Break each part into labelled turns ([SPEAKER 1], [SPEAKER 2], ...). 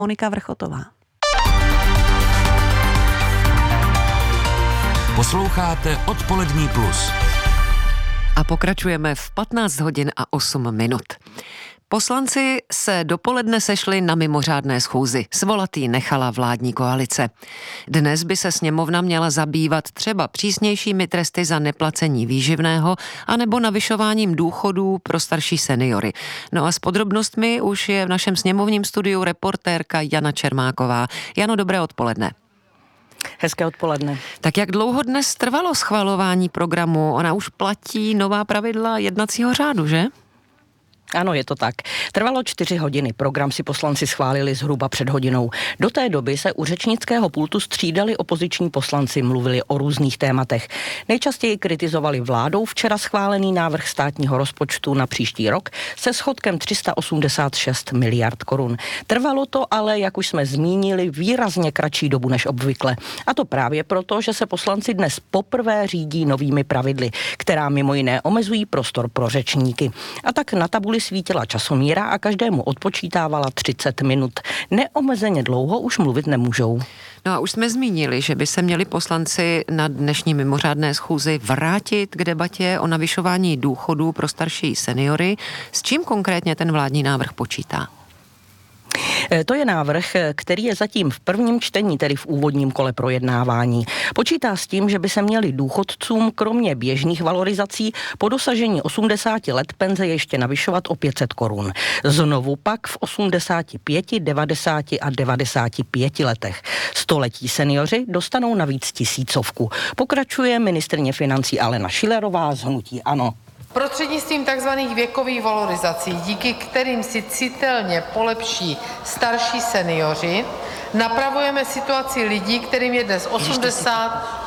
[SPEAKER 1] Monika Vrchotová.
[SPEAKER 2] Posloucháte Odpolední plus.
[SPEAKER 3] A pokračujeme v 15 hodin a 8 minut. Poslanci se dopoledne sešli na mimořádné schůzi. Svolat ji nechala vládní koalice. Dnes by se sněmovna měla zabývat třeba přísnějšími tresty za neplacení výživného anebo navyšováním důchodů pro starší seniory. No a s podrobnostmi už je v našem sněmovním studiu reportérka Jana Čermáková. Jano, dobré odpoledne.
[SPEAKER 4] Hezké odpoledne.
[SPEAKER 3] Tak jak dlouho dnes trvalo schvalování programu? Ona už platí nová pravidla jednacího řádu, že?
[SPEAKER 4] Ano, je to tak. Trvalo 4 hodiny. Program si poslanci schválili zhruba před hodinou. Do té doby se u řečnického pultu střídali opoziční poslanci, mluvili o různých tématech. Nejčastěji kritizovali vládou včera schválený návrh státního rozpočtu na příští rok se schodkem 386 miliard korun. Trvalo to ale, jak už jsme zmínili, výrazně kratší dobu než obvykle. A to právě proto, že se poslanci dnes poprvé řídí novými pravidly, která mimo jiné omezují prostor pro řečníky. A tak na tabuli svítila časomíra a každému odpočítávala 30 minut. Neomezeně dlouho už mluvit nemůžou.
[SPEAKER 3] No a už jsme zmínili, že by se měli poslanci na dnešní mimořádné schůzi vrátit k debatě o navyšování důchodů pro starší seniory. S čím konkrétně ten vládní návrh počítá?
[SPEAKER 4] To je návrh, který je zatím v prvním čtení, tedy v úvodním kole projednávání. Počítá s tím, že by se měli důchodcům kromě běžných valorizací po dosažení 80 let penze ještě navyšovat o 500 korun. Znovu pak v 85, 90 a 95 letech. Století seniori dostanou navíc 1000. Pokračuje ministryně financí Alena Schillerová z hnutí ANO.
[SPEAKER 5] Prostřednictvím tzv. Věkových valorizací, díky kterým si citelně polepší starší seniori, napravujeme situaci lidí, kterým je dnes 80,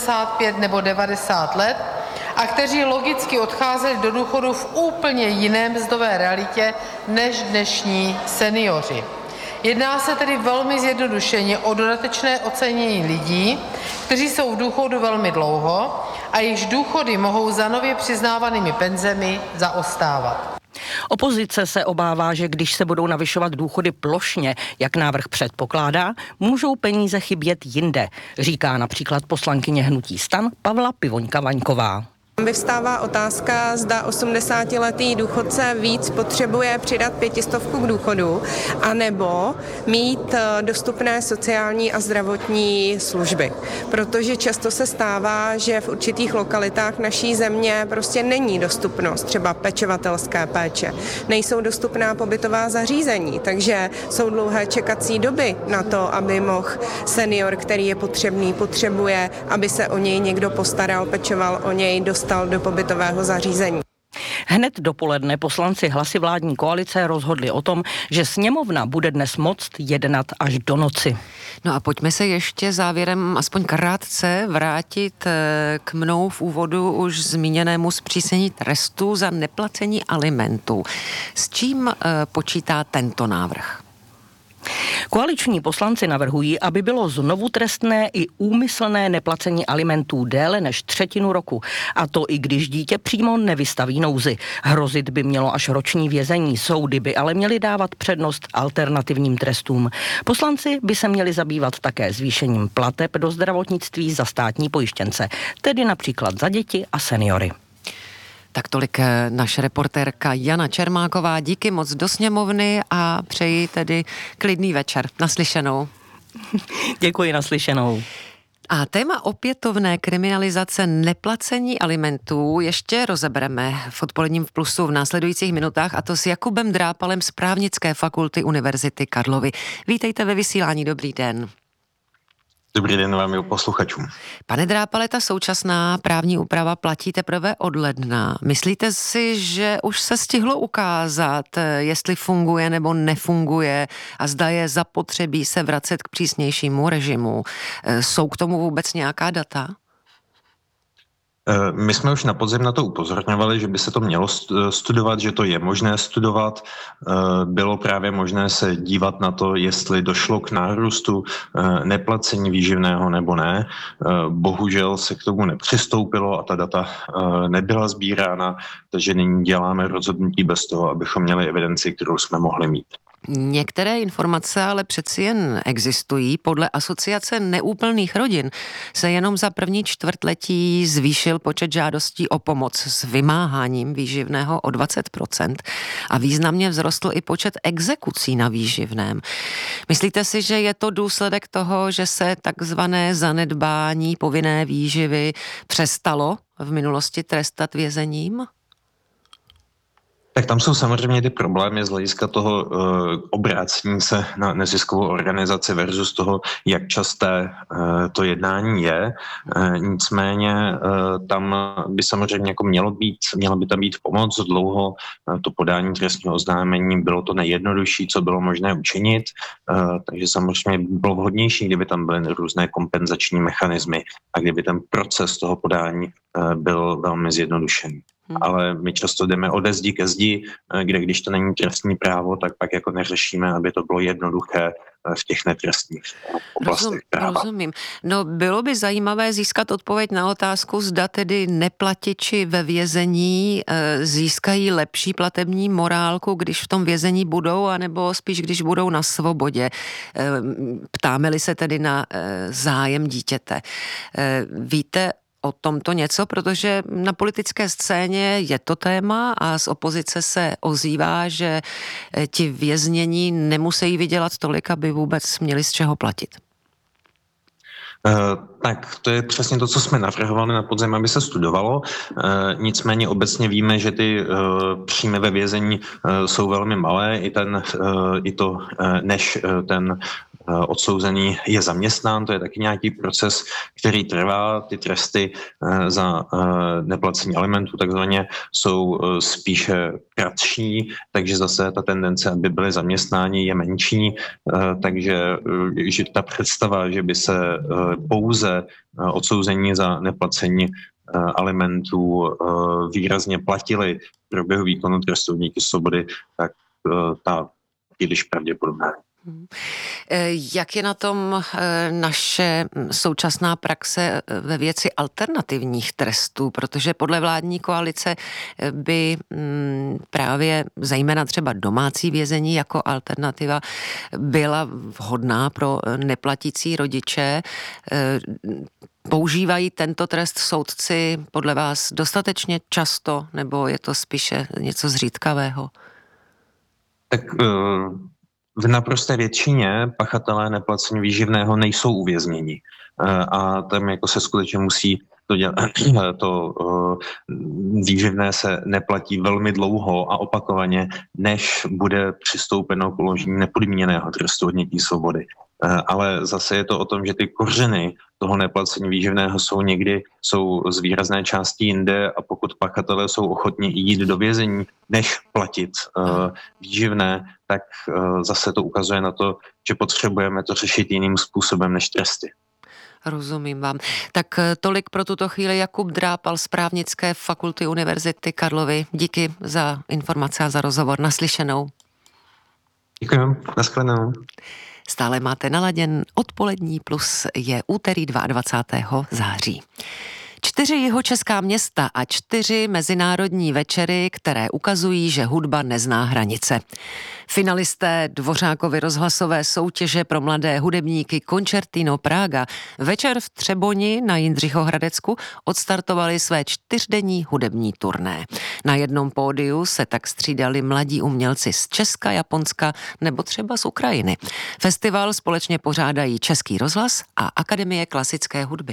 [SPEAKER 5] 85 nebo 90 let a kteří logicky odcházeli do důchodu v úplně jiné mzdové realitě než dnešní seniori. Jedná se tedy velmi zjednodušeně o dodatečné ocenění lidí, kteří jsou v důchodu velmi dlouho a jejichž důchody mohou za nově přiznávanými penzemi zaostávat.
[SPEAKER 4] Opozice se obává, že když se budou navyšovat důchody plošně, jak návrh předpokládá, můžou peníze chybět jinde, říká například poslankyně hnutí STAN Pavla Pivoňka-Vaňková.
[SPEAKER 6] Vyvstává otázka, zda 80letý důchodce víc potřebuje přidat 500 k důchodu, anebo mít dostupné sociální a zdravotní služby. Protože často se stává, že v určitých lokalitách naší země prostě není dostupnost třeba pečovatelské péče. Nejsou dostupná pobytová zařízení, takže jsou dlouhé čekací doby na to, aby mohl senior, který je potřebuje, aby se o něj někdo postaral, pečoval o něj, dostal do pobytového zařízení.
[SPEAKER 4] Hned dopoledne poslanci hlasy vládní koalice rozhodli o tom, že sněmovna bude dnes moct jednat až do noci.
[SPEAKER 3] No a pojďme se ještě závěrem aspoň krátce vrátit k mnou v úvodu už zmíněnému zpřísnění trestu za neplacení alimentů. S čím počítá tento návrh?
[SPEAKER 4] Koaliční poslanci navrhují, aby bylo znovu trestné i úmyslné neplacení alimentů déle než 1/3 roku. A to i když dítě přímo nevystaví nouzi. Hrozit by mělo až roční vězení. Soudy by ale měly dávat přednost alternativním trestům. Poslanci by se měli zabývat také zvýšením plateb do zdravotnictví za státní pojištěnce, tedy například za děti a seniory.
[SPEAKER 3] Tak tolik naše reportérka Jana Čermáková. Díky moc do sněmovny a přeji tedy klidný večer. Naslyšenou.
[SPEAKER 4] Děkuji, naslyšenou.
[SPEAKER 3] A téma opětovné kriminalizace neplacení alimentů ještě rozebereme v Odpoledním plusu v následujících minutách, a to s Jakubem Drápalem z Právnické fakulty Univerzity Karlovy. Vítejte ve vysílání, dobrý den.
[SPEAKER 7] Dobrý den vám i posluchačům.
[SPEAKER 3] Pane Drápale, ta současná právní úprava platí teprve od ledna. Myslíte si, že už se stihlo ukázat, jestli funguje nebo nefunguje a zda je zapotřebí se vracet k přísnějšímu režimu? Jsou k tomu vůbec nějaká data?
[SPEAKER 7] My jsme už na podzim na to upozorňovali, že by se to mělo studovat, že to je možné studovat. Bylo právě možné se dívat na to, jestli došlo k nárůstu neplacení výživného nebo ne. Bohužel se k tomu nepřistoupilo a ta data nebyla sbírána, takže nyní děláme rozhodnutí bez toho, abychom měli evidenci, kterou jsme mohli mít.
[SPEAKER 3] Některé informace ale přeci jen existují. Podle Asociace neúplných rodin se jenom za první čtvrtletí zvýšil počet žádostí o pomoc s vymáháním výživného o 20% a významně vzrostl i počet exekucí na výživném. Myslíte si, že je to důsledek toho, že se takzvané zanedbání povinné výživy přestalo v minulosti trestat vězením?
[SPEAKER 7] Tak tam jsou samozřejmě ty problémy z hlediska toho obrácení se na neziskovou organizaci versus toho, jak časté to jednání je. Nicméně tam by samozřejmě jako měla by tam být pomoc. Dlouho to podání trestního oznámení bylo to nejjednodušší, co bylo možné učinit, takže samozřejmě by bylo vhodnější, kdyby tam byly různé kompenzační mechanismy a kdyby ten proces toho podání byl velmi zjednodušený. Ale my často jdeme ode zdi ke zdi, kde když to není trestní právo, tak pak jako neřešíme, aby to bylo jednoduché v těch netrestních oblastech práva.
[SPEAKER 3] Rozumím. No bylo by zajímavé získat odpověď na otázku, zda tedy neplatiči ve vězení získají lepší platební morálku, když v tom vězení budou, anebo spíš když budou na svobodě. Ptáme-li se tedy na zájem dítěte. Víte o tomto něco, protože na politické scéně je to téma a z opozice se ozývá, že ti věznění nemusí vydělat tolik, aby vůbec měli z čeho platit.
[SPEAKER 7] Tak to je přesně to, co jsme navrhovali na podzim, aby se studovalo. Nicméně obecně víme, že ty příjmy ve vězení jsou velmi malé, než ten odsouzený je zaměstnán, to je taky nějaký proces, který trvá. Ty tresty za neplacení alimentů takzvaně jsou spíše kratší, takže zase ta tendence, aby byly zaměstnáni, je menší, takže že ta představa, že by se pouze odsouzení za neplacení alimentů výrazně platili v průběhu výkonu trestu odnětí svobody, tak ta je když pravděpodobná.
[SPEAKER 3] Jak je na tom naše současná praxe ve věci alternativních trestů? Protože podle vládní koalice by právě zejména třeba domácí vězení jako alternativa byla vhodná pro neplatící rodiče. Používají tento trest soudci podle vás dostatečně často, nebo je to spíše něco zřídkavého?
[SPEAKER 7] Tak v naprosté většině pachatelé neplacení výživného nejsou uvězněni. A tam jako se skutečně musí to dělat. To výživné se neplatí velmi dlouho a opakovaně, než bude přistoupeno k uložení nepodmíněného trestu odnětí svobody. Ale zase je to o tom, že ty kořeny toho neplacení výživného jsou z výrazné části jinde a pokud pachatelé jsou ochotni jít do vězení, než platit výživné, tak zase to ukazuje na to, že potřebujeme to řešit jiným způsobem než tresty.
[SPEAKER 3] Rozumím vám. Tak tolik pro tuto chvíli Jakub Drápal z Právnické fakulty Univerzity Karlovy. Díky za informace a za rozhovor. Naslyšenou.
[SPEAKER 7] Děkuji. Naschledanou.
[SPEAKER 3] Stále máte naladěn Odpolední plus, je úterý 22. září. 4 jihočeská města a 4 mezinárodní večery, které ukazují, že hudba nezná hranice. Finalisté Dvořákovy rozhlasové soutěže pro mladé hudebníky Concertino Praga večer v Třeboni na Jindřichohradecku odstartovali své 4denní hudební turné. Na jednom pódiu se tak střídali mladí umělci z Česka, Japonska nebo třeba z Ukrajiny. Festival společně pořádají Český rozhlas a Akademie klasické hudby.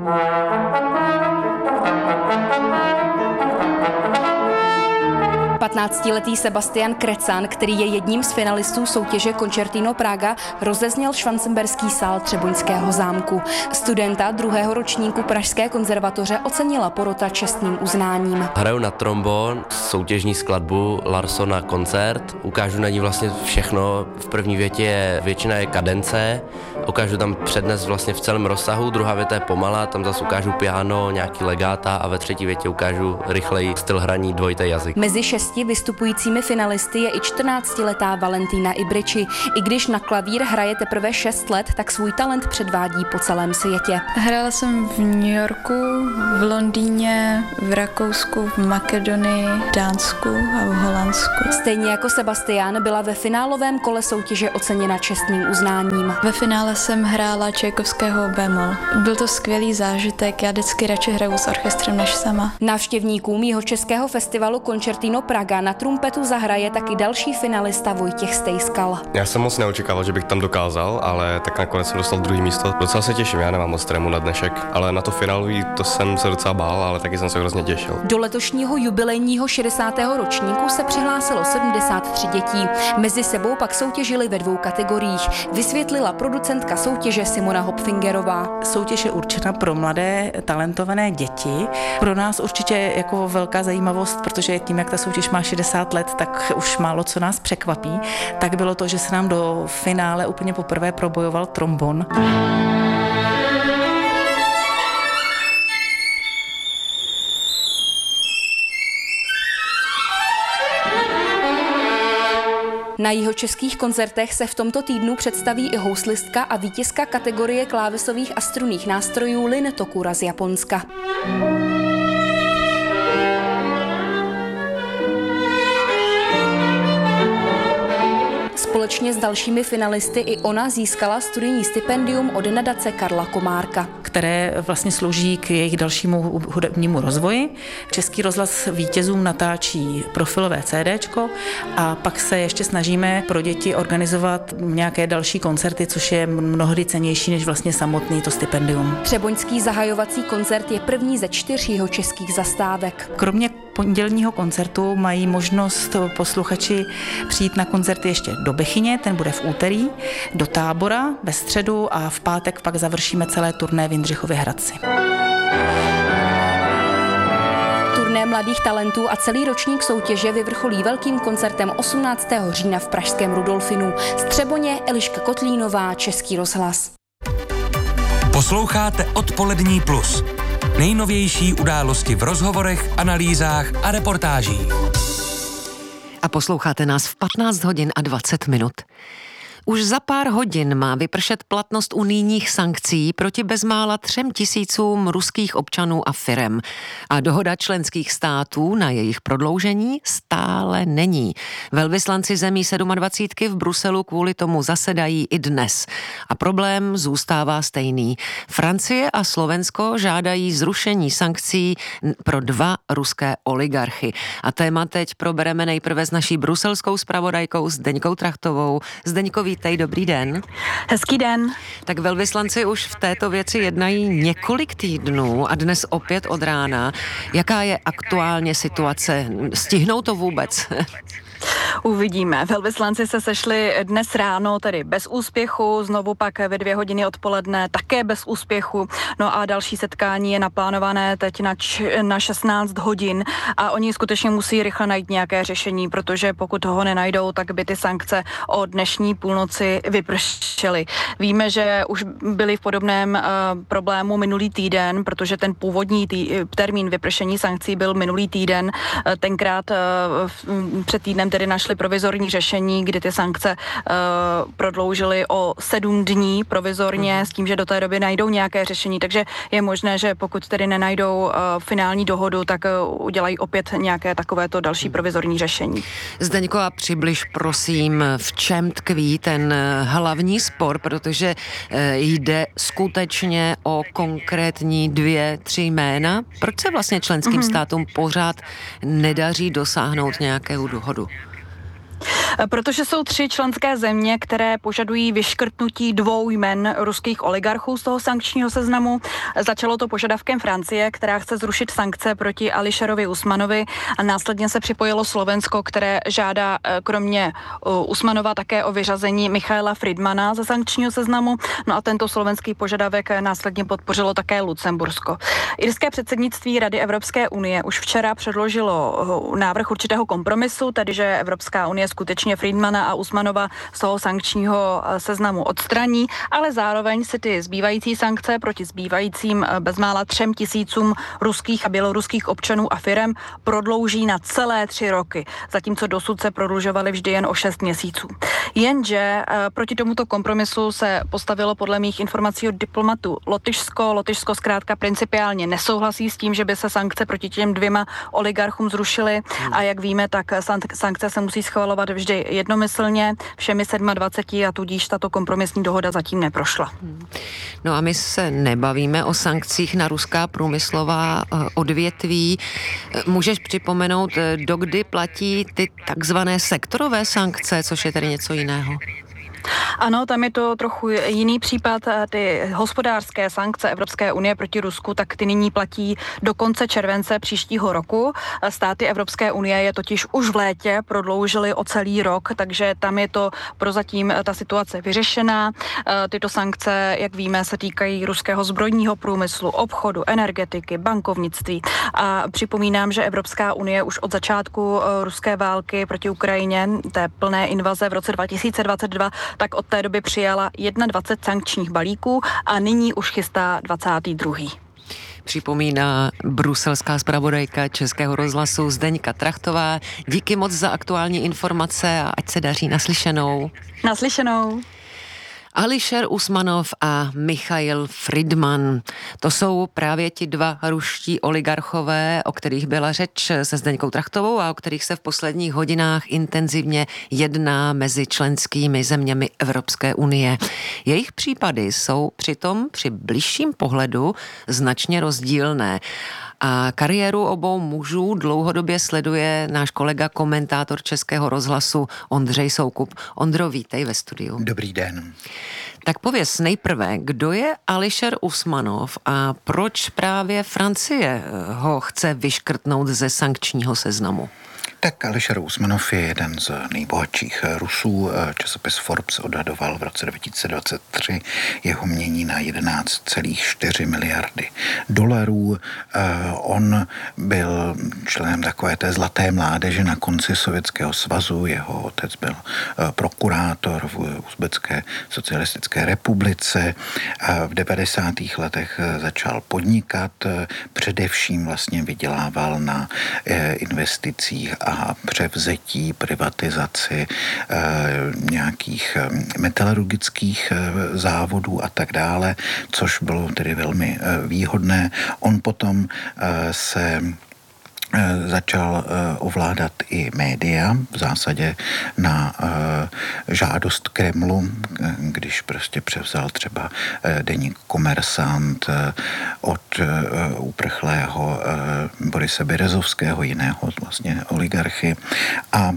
[SPEAKER 1] 15letý Sebastian Krecan, který je jedním z finalistů soutěže Concertino Praga, rozezněl Schwanzenberský sál Třeboňského zámku. Studenta 2. ročníku Pražské konzervatoře ocenila porota čestným uznáním.
[SPEAKER 8] Hraju na trombon, soutěžní skladbu Larsona Koncert. Ukážu na ní vlastně všechno. V první větě většina je kadence, ukážu tam přednes vlastně v celém rozsahu, druhá věta je pomalá, tam zase ukážu piano, nějaký legáta a ve třetí větě ukážu rychlej styl hraní dvojitý jazyk.
[SPEAKER 1] Mezi 6 vystupujícími finalisty je i 14letá Valentína Ibriči. I když na klavír hraje teprve 6 let, tak svůj talent předvádí po celém světě.
[SPEAKER 9] Hrála jsem v New Yorku, v Londýně, v Rakousku, v Makedonii, v Dánsku a v Holandsku.
[SPEAKER 1] Stejně jako Sebastián byla ve finálovém kole soutěže oceněna čestným uznáním.
[SPEAKER 9] Ve finále jsem hrála Čajkovského bémol. Byl to skvělý zážitek, já vždycky radši hraju s orchestrem než sama.
[SPEAKER 1] Návštěvníkům Jihočeského festivalu Concertino Praga na trumpetu zahraje taky další finalista Vojtěch Stejskal.
[SPEAKER 10] Já jsem moc neočekával, že bych tam dokázal, ale tak nakonec jsem dostal druhý místo. Docela se těším, já nemám moc trému na dnešek, ale na to finálový to jsem se docela bál, ale taky jsem se hrozně těšil.
[SPEAKER 1] Do letošního jubilejního 60. ročníku se přihlásilo 73 dětí. Mezi sebou pak soutěžili ve 2 kategoriích. Vysvětlila producentka soutěže Simona Hopfingerová.
[SPEAKER 11] Soutěž je určena pro mladé, talentované děti. Pro nás určitě jako velká zajímavost, protože tím, jak ta soutěž má 60 let, tak už málo co nás překvapí. Tak bylo to, že se nám do finále úplně poprvé probojoval trombon.
[SPEAKER 1] Na jihočeských koncertech se v tomto týdnu představí i houslistka a vítězka kategorie klávesových a strunných nástrojů Lin Tokura z Japonska. Společně s dalšími finalisty i ona získala studijní stipendium od nadace Karla Komárka,
[SPEAKER 11] které vlastně slouží k jejich dalšímu hudebnímu rozvoji. Český rozhlas vítězům natáčí profilové CDčko a pak se ještě snažíme pro děti organizovat nějaké další koncerty, což je mnohdy cennější než vlastně samotný to stipendium.
[SPEAKER 1] Třeboňský zahajovací koncert je první ze 4 jihočeských zastávek.
[SPEAKER 11] Kromě pondělního koncertu mají možnost posluchači přijít na koncert ještě do Bechyně, ten bude v úterý, do Tábora ve středu a v pátek pak završíme celé turné v Jindřichově Hradci.
[SPEAKER 1] Turné mladých talentů a celý ročník soutěže vyvrcholí velkým koncertem 18. října v pražském Rudolfinu. Z Třeboně Eliška Kotlínová, Český rozhlas.
[SPEAKER 2] Posloucháte Odpolední plus. Nejnovější události v rozhovorech, analýzách a reportážích.
[SPEAKER 3] A posloucháte nás v 15 hodin a 20 minut. Už za pár hodin má vypršet platnost unijních sankcí proti bezmála 3 000 ruských občanů a firem. A dohoda členských států na jejich prodloužení stále není. Velvyslanci zemí 27 v Bruselu kvůli tomu zasedají i dnes. A problém zůstává stejný. Francie a Slovensko žádají zrušení sankcí pro 2 ruské oligarchy. A téma teď probereme nejprve s naší bruselskou zpravodajkou Zdeňkou Trachtovou. Zdeňko, vítej, dobrý den.
[SPEAKER 12] Hezký den.
[SPEAKER 3] Tak velvyslanci už v této věci jednají několik týdnů a dnes opět od rána. Jaká je aktuálně situace? Stihnou to vůbec?
[SPEAKER 12] Uvidíme. Velvyslanci se sešli dnes ráno, tedy bez úspěchu, znovu pak ve 2 hodiny odpoledne také bez úspěchu. No a další setkání je naplánované teď na 16 hodin a oni skutečně musí rychle najít nějaké řešení, protože pokud ho nenajdou, tak by ty sankce o dnešní půlnoci vypršely. Víme, že už byli v podobném problému minulý týden, protože ten původní termín vypršení sankcí byl minulý týden. Tenkrát před týdnem tedy našli provizorní řešení, kdy ty sankce prodloužili o 7 dní provizorně s tím, že do té doby najdou nějaké řešení. Takže je možné, že pokud tedy nenajdou finální dohodu, tak udělají opět nějaké takovéto další provizorní řešení.
[SPEAKER 3] Zdeňko, a přibliž prosím, v čem tkví ten hlavní spor, protože jde skutečně o konkrétní 2, 3 jména. Proč se vlastně členským státům pořád nedaří dosáhnout nějakou dohodu?
[SPEAKER 12] Protože jsou 3 členské země, které požadují vyškrtnutí 2 jmen ruských oligarchů z toho sankčního seznamu. Začalo to požadavkem Francie, která chce zrušit sankce proti Ališerovi Usmanovi, a následně se připojilo Slovensko, které žádá kromě Usmanova také o vyřazení Michaela Friedmana ze sankčního seznamu. No a tento slovenský požadavek následně podpořilo také Lucembursko. Irské předsednictví Rady Evropské unie už včera předložilo návrh určitého kompromisu, tedy že Evropská unie skutečně Friedmana a Usmanova z toho sankčního seznamu odstraní, ale zároveň si ty zbývající sankce proti zbývajícím bezmála 3 000 ruských a běloruských občanů a firem prodlouží na celé 3 roky, zatímco dosud se prodlužovaly vždy jen o 6 měsíců. Jenže proti tomuto kompromisu se postavilo podle mých informací od diplomatu Lotyšsko. Lotyšsko zkrátka principiálně nesouhlasí s tím, že by se sankce proti těm 2 oligarchům zrušily a jak víme, tak sankce se musí schvalovat vždy jednomyslně všemi 27 a tudíž tato kompromisní dohoda zatím neprošla.
[SPEAKER 3] No a my se nebavíme o sankcích na ruská průmyslová odvětví. Můžeš připomenout, dokdy platí ty takzvané sektorové sankce, což je tedy něco jiného?
[SPEAKER 12] Ano, tam je to trochu jiný případ. Ty hospodářské sankce Evropské unie proti Rusku, tak ty nyní platí do konce července příštího roku. Státy Evropské unie je totiž už v létě prodloužily o celý rok, takže tam je to prozatím ta situace vyřešená. Tyto sankce, jak víme, se týkají ruského zbrojního průmyslu, obchodu, energetiky, bankovnictví. A připomínám, že Evropská unie už od začátku ruské války proti Ukrajině, té plné invaze v roce 2022, tak od té doby přijala 21 sankčních balíků a nyní už chystá 22.
[SPEAKER 3] Připomíná bruselská zpravodajka Českého rozhlasu Zdeňka Trachtová. Díky moc za aktuální informace a ať se daří. Naslyšenou.
[SPEAKER 12] Naslyšenou.
[SPEAKER 3] Alisher Usmanov a Michail Friedman. To jsou právě ti 2 ruští oligarchové, o kterých byla řeč se Zdeňkou Trachtovou a o kterých se v posledních hodinách intenzivně jedná mezi členskými zeměmi Evropské unie. Jejich případy jsou přitom při bližším pohledu značně rozdílné. A kariéru obou mužů dlouhodobě sleduje náš kolega, komentátor Českého rozhlasu Ondřej Soukup. Ondro, vítej ve studiu.
[SPEAKER 13] Dobrý den.
[SPEAKER 3] Tak pověz nejprve, kdo je Alisher Usmanov a proč právě Francie ho chce vyškrtnout ze sankčního seznamu?
[SPEAKER 13] Tak Alisher Usmanov je jeden z nejbohatších Rusů. Časopis Forbes odhadoval v roce 2023 jeho mění na 11,4 miliardy dolarů. On byl členem takové té zlaté mládeže na konci Sovětského svazu. Jeho otec byl prokurátor v Uzbecké socialistické republice. V 90. letech začal podnikat. Především vlastně vydělával na investicích a převzetí, privatizaci nějakých metalurgických závodů a tak dále, což bylo tedy velmi výhodné. On potom se začal ovládat i média, v zásadě na žádost Kremlu, když prostě převzal třeba deník Komersant od uprchlého Borise Berezovského, jiného vlastně oligarchy. A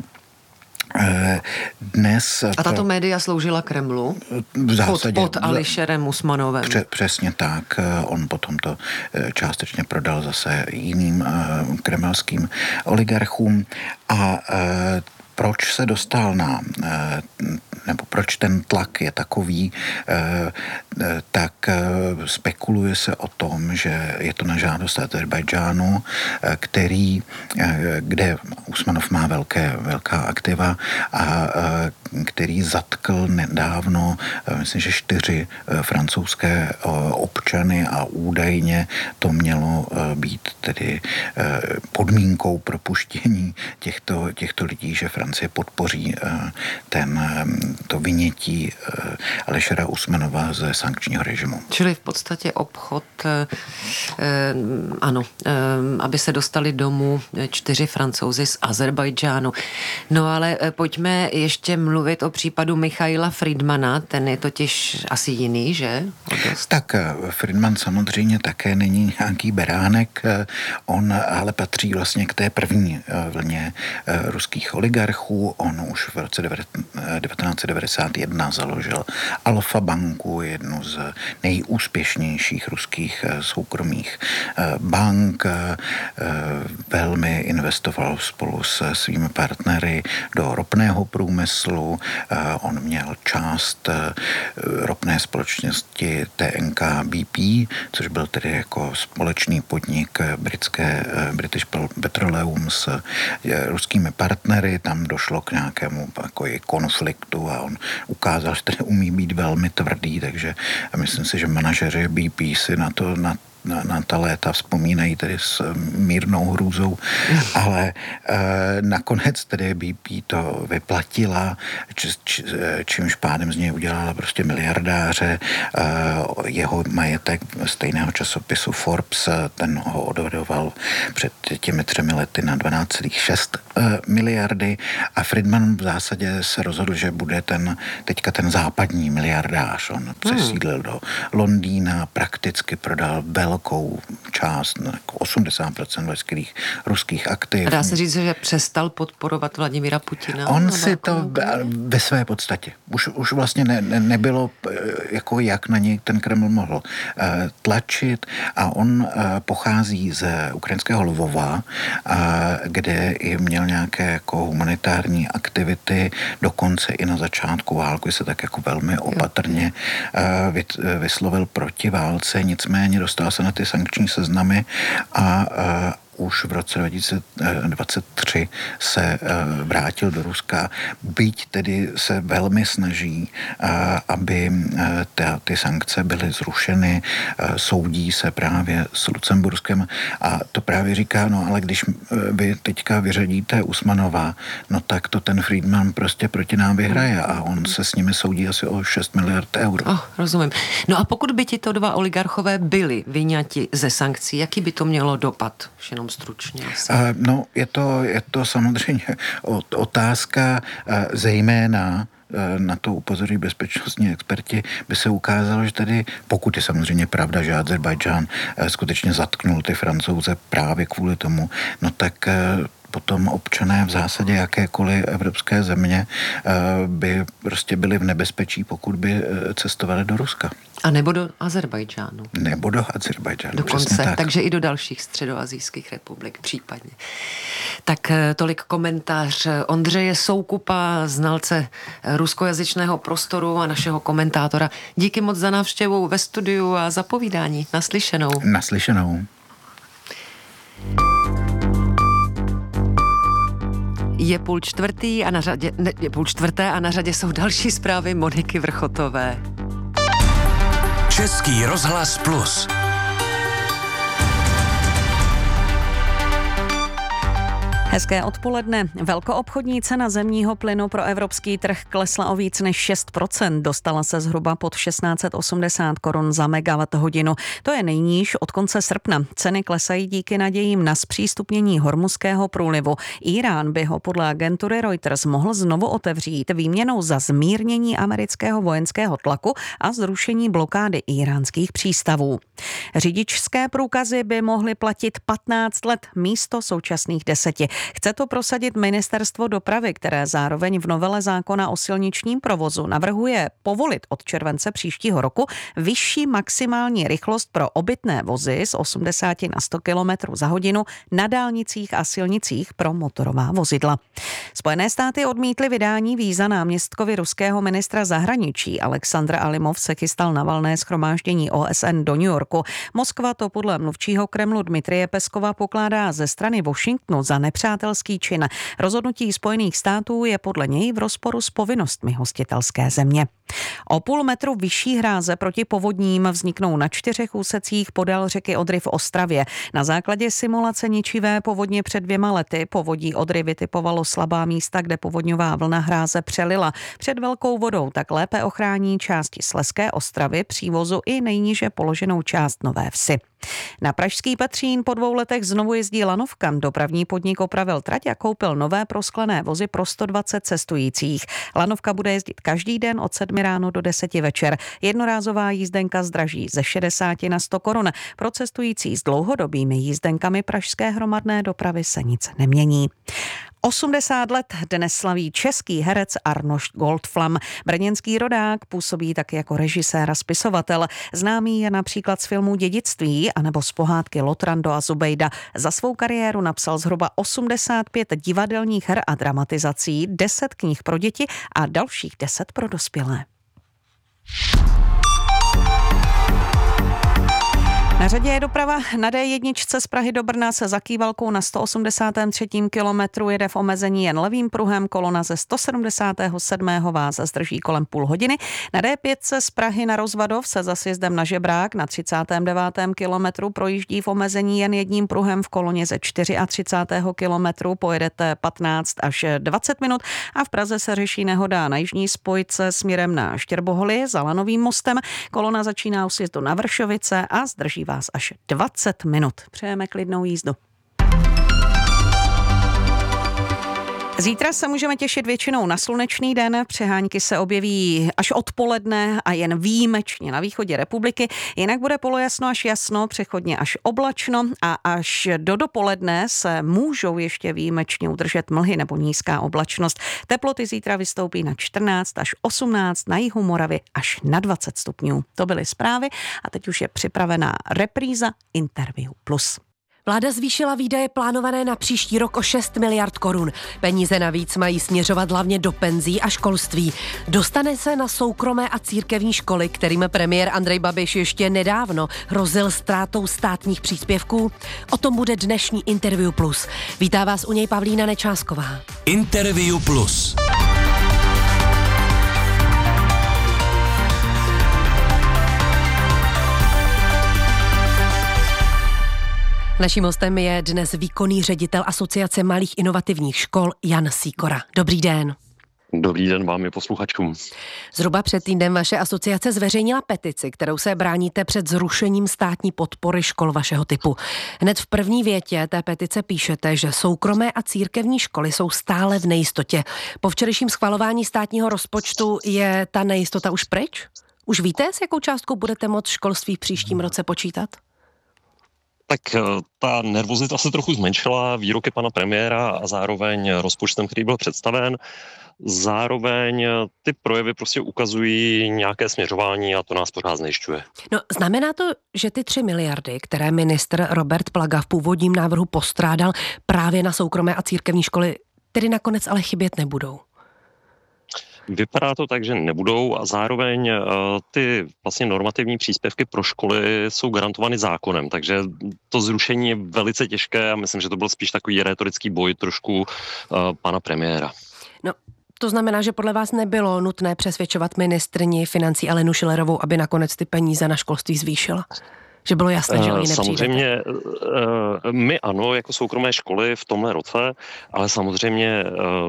[SPEAKER 13] dnes...
[SPEAKER 3] A tato média sloužila Kremlu?
[SPEAKER 13] V zásadě,
[SPEAKER 3] pod Alisherem Usmanovem.
[SPEAKER 13] Přesně tak. On potom to částečně prodal zase jiným kremelským oligarchům. A proč se dostal nebo proč ten tlak je takový, tak spekuluje se o tom, že je to na žádost Azerbajdžánu, kde Usmanov má velká aktiva a který zatkl nedávno, myslím, že 4 francouzské občany a údajně to mělo být tedy podmínkou propuštění těchto lidí, že Francie podpoří to vynětí Alishera Usmanova ze sankčního režimu.
[SPEAKER 3] Čili v podstatě obchod, aby se dostali domů 4 Francouzi z Azerbajdžánu. No ale pojďme ještě mluvit o případu Michaila Friedmana, ten je totiž asi jiný, že?
[SPEAKER 13] Tak Friedman samozřejmě také není nějaký beránek, on ale patří vlastně k té první vlně ruských oligarchů. On už v roce 1991 založil Alfa banku, jednu z nejúspěšnějších ruských soukromých bank. Velmi investoval spolu se svými partnery do ropného průmyslu. On měl část ropné společnosti TNK BP, což byl tedy jako společný podnik British Petroleum s ruskými partnery. Tam tam došlo k nějakému jako konfliktu a on ukázal, že tady umí být velmi tvrdý, takže myslím si, že manažeři BP si na ta léta vzpomínají tedy s mírnou hrůzou, ale nakonec tedy BP to vyplatila, čímž pádem z něj udělala prostě miliardáře. Jeho majetek stejného časopisu Forbes, ten ho odhadoval před těmi 3 lety na 12,6 miliardy a Friedman v zásadě se rozhodl, že bude teďka ten západní miliardář. On přesídlil do Londýna, prakticky prodal velkou část, 80% veškerých ruských aktiv.
[SPEAKER 3] A dá se říct, že přestal podporovat Vladimíra Putina?
[SPEAKER 13] On si to ve své podstatě. Už vlastně nebylo, jako jak na něj ten Kreml mohl tlačit a on pochází z ukrajinského Lvova, kde i měl nějaké jako humanitární aktivity, dokonce i na začátku války se tak jako velmi opatrně vyslovil proti válce, nicméně dostal se na ty sankční seznamy a už v roce 2023 se vrátil do Ruska, byť tedy se velmi snaží, aby ty sankce byly zrušeny, soudí se právě s Lucemburskem a to právě říká, no ale když vy teďka vyřadíte Usmanova, no tak to ten Friedman prostě proti nám vyhraje a on se s nimi soudí asi o 6 miliard eur.
[SPEAKER 3] Rozumím. No a pokud by tito dva oligarchové byli vyňati ze sankcí, jaký by to mělo dopad? Jenom stručně asi.
[SPEAKER 13] No, je to samozřejmě otázka zejména, na to upozorují bezpečnostní experti, by se ukázalo, že tady, pokud je samozřejmě pravda, že Azerbajdžán skutečně zatknul ty Francouze právě kvůli tomu, no tak potom občané v zásadě jakékoliv evropské země by prostě byli v nebezpečí, pokud by cestovali do Ruska.
[SPEAKER 3] A nebo do Azerbajdžánu.
[SPEAKER 13] Nebo do Azerbajdžánu.
[SPEAKER 3] Dokonce,
[SPEAKER 13] tak.
[SPEAKER 3] Takže i do dalších středoasijských republik případně. Tak tolik komentář Ondřeje Soukupa, znalce ruskojazyčného prostoru a našeho komentátora. Díky moc za návštěvu ve studiu a za povídání. Naslyšenou.
[SPEAKER 13] Naslyšenou.
[SPEAKER 3] Je 3:30 a na řadě jsou další zprávy Moniky Vrchotové.
[SPEAKER 2] Český rozhlas Plus.
[SPEAKER 14] Hezké odpoledne. Velkoobchodní cena zemního plynu pro evropský trh klesla o víc než 6%. Dostala se zhruba pod 1680 korun za megawatthodinu. To je nejníž od konce srpna. Ceny klesají díky nadějím na zpřístupnění Hormuzského průlivu. Irán by ho podle agentury Reuters mohl znovu otevřít výměnou za zmírnění amerického vojenského tlaku a zrušení blokády iránských přístavů. Řidičské průkazy by mohly platit 15 let místo současných 10. Chce to prosadit Ministerstvo dopravy, které zároveň v novele zákona o silničním provozu navrhuje povolit od července příštího roku vyšší maximální rychlost pro obytné vozy z 80 na 100 km za hodinu na dálnicích a silnicích pro motorová vozidla. Spojené státy odmítly vydání víza náměstkovi ruského ministra zahraničí. Aleksandr Alimov se chystal na valné shromáždění OSN do New Yorku. Moskva to podle mluvčího Kremlu Dmitrije Peskova pokládá ze strany Washingtonu za nepřátelský čin. Rozhodnutí Spojených států je podle něj v rozporu s povinnostmi hostitelské země. O půl metru vyšší hráze proti povodním vzniknou na 4 úsecích podél řeky Odry v Ostravě. Na základě simulace ničivé povodně před 2 lety povodí Odry vytipovalo slabá místa, kde povodňová vlna hráze přelila. Před velkou vodou tak lépe ochrání části Slezské Ostravy, Přívozu i nejníže položenou část Nové Vsi. Na pražský Petřín po 2 letech znovu jezdí lanovka. Dopravní podnik opravil trať a koupil nové prosklené vozy pro 120 cestujících. Lanovka bude jezdit každý den od 7 ráno do 10 večer. Jednorázová jízdenka zdraží ze 60 na 100 korun. Pro cestující s dlouhodobými jízdenkami pražské hromadné dopravy se nic nemění. 80 let dnes slaví český herec Arnošt Goldflam. Brněnský rodák působí taky jako režisér a spisovatel. Známý je například z filmů Dědictví anebo z pohádky Lotrando a Zubejda. Za svou kariéru napsal zhruba 85 divadelních her a dramatizací, 10 knih pro děti a dalších 10 pro dospělé. Na řadě je doprava na D1 z Prahy do Brna se zakývalkou na 183. kilometru jede v omezení jen levým pruhem, kolona ze 177. vás zdrží kolem půl hodiny. Na D5 z Prahy na Rozvadov se za sjezdem na Žebrák na 39. kilometru projíždí v omezení jen jedním pruhem, v koloně ze 34. kilometru pojedete 15 až 20 minut a v Praze se řeší nehoda na jižní spojce směrem na Štěrboholy za Lanovým mostem. Kolona začíná u sjezdu na Vršovice a zdrží vás až 20 minut. Přejeme klidnou jízdu. Zítra se můžeme těšit většinou na slunečný den, přehánky se objeví až odpoledne a jen výjimečně na východě republiky, jinak bude polojasno až jasno, přechodně až oblačno a až do dopoledne se můžou ještě výjimečně udržet mlhy nebo nízká oblačnost. Teploty zítra vystoupí na 14 až 18, na jihu Moravy až na 20 stupňů. To byly zprávy a teď už je připravená repríza Interview Plus.
[SPEAKER 15] Vláda zvýšila výdaje plánované na příští rok o 6 miliard korun. Peníze navíc mají směřovat hlavně do penzí a školství. Dostane se na soukromé a církevní školy, kterým premiér Andrej Babiš ještě nedávno hrozil ztrátou státních příspěvků. O tom bude dnešní Interview Plus. Vítá vás u něj Pavlína Nečásková.
[SPEAKER 2] Interview Plus.
[SPEAKER 15] Naším hostem je dnes výkonný ředitel Asociace malých inovativních škol Jan Sýkora. Dobrý den.
[SPEAKER 16] Dobrý den vám i posluchačům.
[SPEAKER 15] Zhruba před týdnem vaše asociace zveřejnila petici, kterou se bráníte před zrušením státní podpory škol vašeho typu. Hned v první větě té petice píšete, že soukromé a církevní školy jsou stále v nejistotě. Po včerejším schvalování státního rozpočtu je ta nejistota už pryč? Už víte, s jakou částkou budete moct školství v příštím roce počítat?
[SPEAKER 16] Tak ta nervozita se trochu zmenšila výroky pana premiéra a zároveň rozpočtem, který byl představen. Zároveň ty projevy prostě ukazují nějaké směřování a to nás pořád znejišťuje.
[SPEAKER 15] No, znamená to, že ty 3 miliardy, které ministr Robert Plaga v původním návrhu postrádal právě na soukromé a církevní školy, tedy nakonec ale chybět nebudou?
[SPEAKER 16] Vypadá to tak, že nebudou a zároveň ty vlastně normativní příspěvky pro školy jsou garantovány zákonem, takže to zrušení je velice těžké a myslím, že to byl spíš takový rétorický boj trošku pana premiéra.
[SPEAKER 15] No, to znamená, že podle vás nebylo nutné přesvědčovat ministryni financí Alenu Schillerovou, aby nakonec ty peníze na školství zvýšila? Že bylo jasné, že oni nepřijdete?
[SPEAKER 16] Samozřejmě my ano, jako soukromé školy v tomhle roce, ale samozřejmě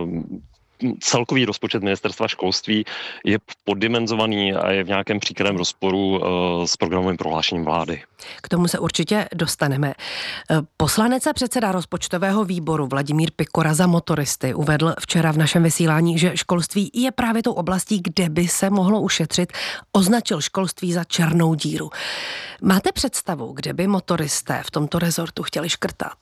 [SPEAKER 16] celkový rozpočet ministerstva školství je poddimenzovaný a je v nějakém příkrém rozporu s programovým prohlášením vlády.
[SPEAKER 15] K tomu se určitě dostaneme. Poslanec a předseda rozpočtového výboru Vladimír Pikora za motoristy uvedl včera v našem vysílání, že školství je právě tou oblastí, kde by se mohlo ušetřit. Označil školství za černou díru. Máte představu, kde by motoristé v tomto rezortu chtěli škrtat?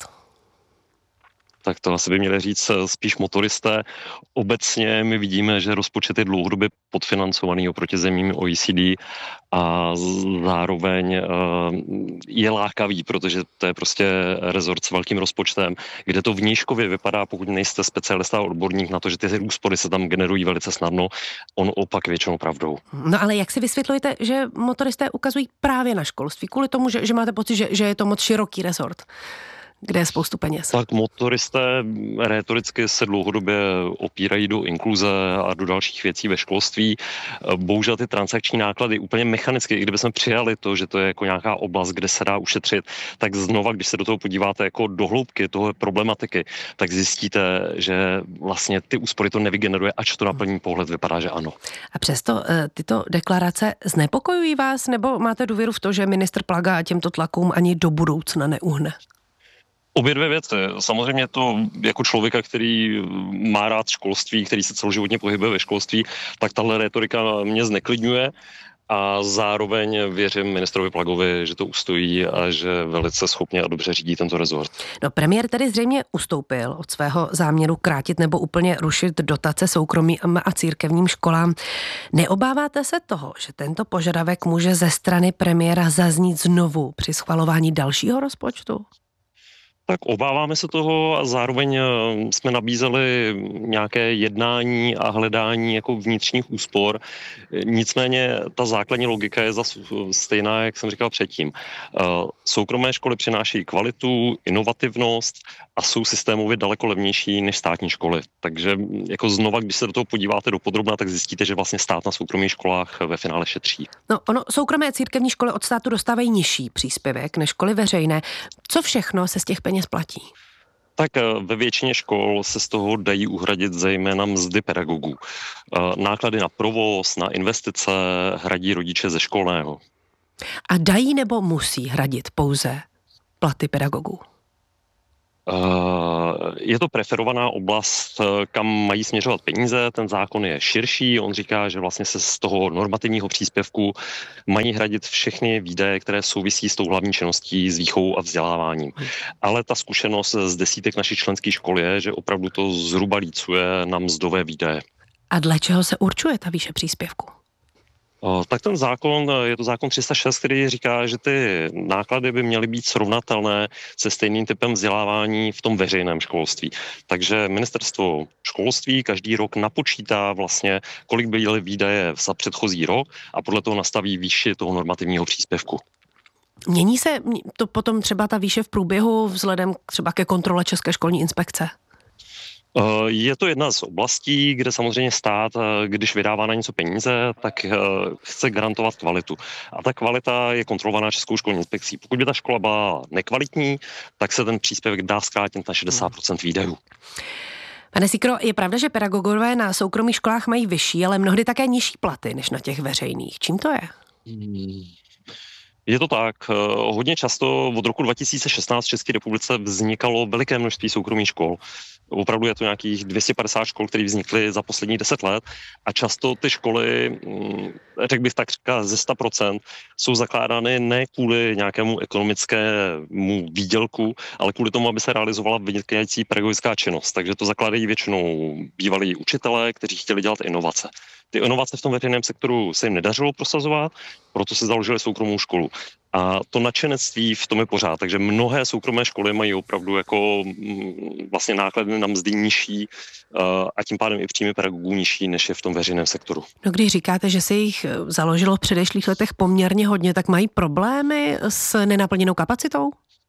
[SPEAKER 16] Tak to asi by měli říct spíš motoristé. Obecně my vidíme, že rozpočet je dlouhodobě podfinancovaný oproti zemím OECD a zároveň je lákavý, protože to je prostě rezort s velkým rozpočtem, kde to vnějškově vypadá, pokud nejste specialista a odborník na to, že ty úspory se tam generují velice snadno, on opak většinou pravdou.
[SPEAKER 15] No ale jak si vysvětlujete, že motoristé ukazují právě na školství, kvůli tomu, že máte pocit, že je to moc široký rezort, kde je spoustu peněz?
[SPEAKER 16] Tak motoristé rétoricky se dlouhodobě opírají do inkluze a do dalších věcí ve školství. Bohužel ty transakční náklady úplně mechanicky, i kdybychom přijali to, že to je jako nějaká oblast, kde se dá ušetřit, tak znova, když se do toho podíváte jako do hloubky toho problematiky, tak zjistíte, že vlastně ty úspory to nevygeneruje, ač to na první pohled vypadá, že ano.
[SPEAKER 15] A přesto tyto deklarace znepokojují vás, nebo máte důvěru v to, že ministr Plaga těmto tlakům ani do budoucna neuhne?
[SPEAKER 16] Obě dvě věci. Samozřejmě to jako člověka, který má rád školství, který se celoživotně pohybuje ve školství, tak tahle rétorika mě zneklidňuje a zároveň věřím ministrovi Plagovi, že to ustojí a že velice schopně a dobře řídí tento rezort.
[SPEAKER 15] No, premiér tedy zřejmě ustoupil od svého záměru krátit nebo úplně rušit dotace soukromým a církevním školám. Neobáváte se toho, že tento požadavek může ze strany premiéra zaznít znovu při schvalování dalšího rozpočtu?
[SPEAKER 16] Tak obáváme se toho a zároveň jsme nabízeli nějaké jednání a hledání jako vnitřních úspor. Nicméně ta základní logika je stejná, jak jsem říkal předtím. Soukromé školy přináší kvalitu, inovativnost a jsou systémově daleko levnější než státní školy. Takže jako znova, když se do toho podíváte dopodrobna, tak zjistíte, že vlastně stát na soukromých školách ve finále šetří.
[SPEAKER 15] No, soukromé církevní školy od státu dostávají nižší příspěvek než školy veřejné. Co všechno se z těch peněz platí?
[SPEAKER 16] Tak ve většině škol se z toho dají uhradit zejména mzdy pedagogů. Náklady na provoz, na investice hradí rodiče ze školného.
[SPEAKER 15] A dají nebo musí hradit pouze platy pedagogů?
[SPEAKER 16] Je to preferovaná oblast, kam mají směřovat peníze, ten zákon je širší, on říká, že vlastně se z toho normativního příspěvku mají hradit všechny výdaje, které souvisí s tou hlavní činností, s výchovou a vzděláváním. Ale ta zkušenost z desítek našich členských škol je, že opravdu to zhruba lícuje na mzdové výdaje.
[SPEAKER 15] A dle čeho se určuje ta výše příspěvku?
[SPEAKER 16] Tak ten zákon, je to zákon 306, který říká, že ty náklady by měly být srovnatelné se stejným typem vzdělávání v tom veřejném školství. Takže ministerstvo školství každý rok napočítá vlastně, kolik by byly výdaje za předchozí rok a podle toho nastaví výši toho normativního příspěvku.
[SPEAKER 15] Mění se to potom třeba ta výše v průběhu vzhledem třeba ke kontrole České školní inspekce?
[SPEAKER 16] Je to jedna z oblastí, kde samozřejmě stát, když vydává na něco peníze, tak chce garantovat kvalitu. A ta kvalita je kontrolovaná Českou školní inspekcí. Pokud by ta škola byla nekvalitní, tak se ten příspěvek dá zkrátit na 60% výdajů.
[SPEAKER 15] Pane Síkro, je pravda, že pedagogové na soukromých školách mají vyšší, ale mnohdy také nižší platy než na těch veřejných. Čím to je?
[SPEAKER 16] Je to tak. Hodně často od roku 2016 v České republice vznikalo veliké množství soukromých škol. Opravdu je to nějakých 250 škol, které vznikly za poslední 10 let a často ty školy, řekl bych tak ze 100%, jsou zakládány ne kvůli nějakému ekonomickému výdělku, ale kvůli tomu, aby se realizovala vynikající pedagogická činnost. Takže to zakládají většinou bývalí učitelé, kteří chtěli dělat inovace. Ty inovace v tom veřejném sektoru se jim nedařilo prosazovat, proto se založili soukromou školu. A to nadšenectví v tom je pořád, takže mnohé soukromé školy mají opravdu jako vlastně náklady na mzdy nižší a tím pádem i příjmy pedagogů nižší, než je v tom veřejném sektoru.
[SPEAKER 15] No, když říkáte, že se jich založilo v předešlých letech poměrně hodně, tak mají problémy s nenaplněnou kapacitou?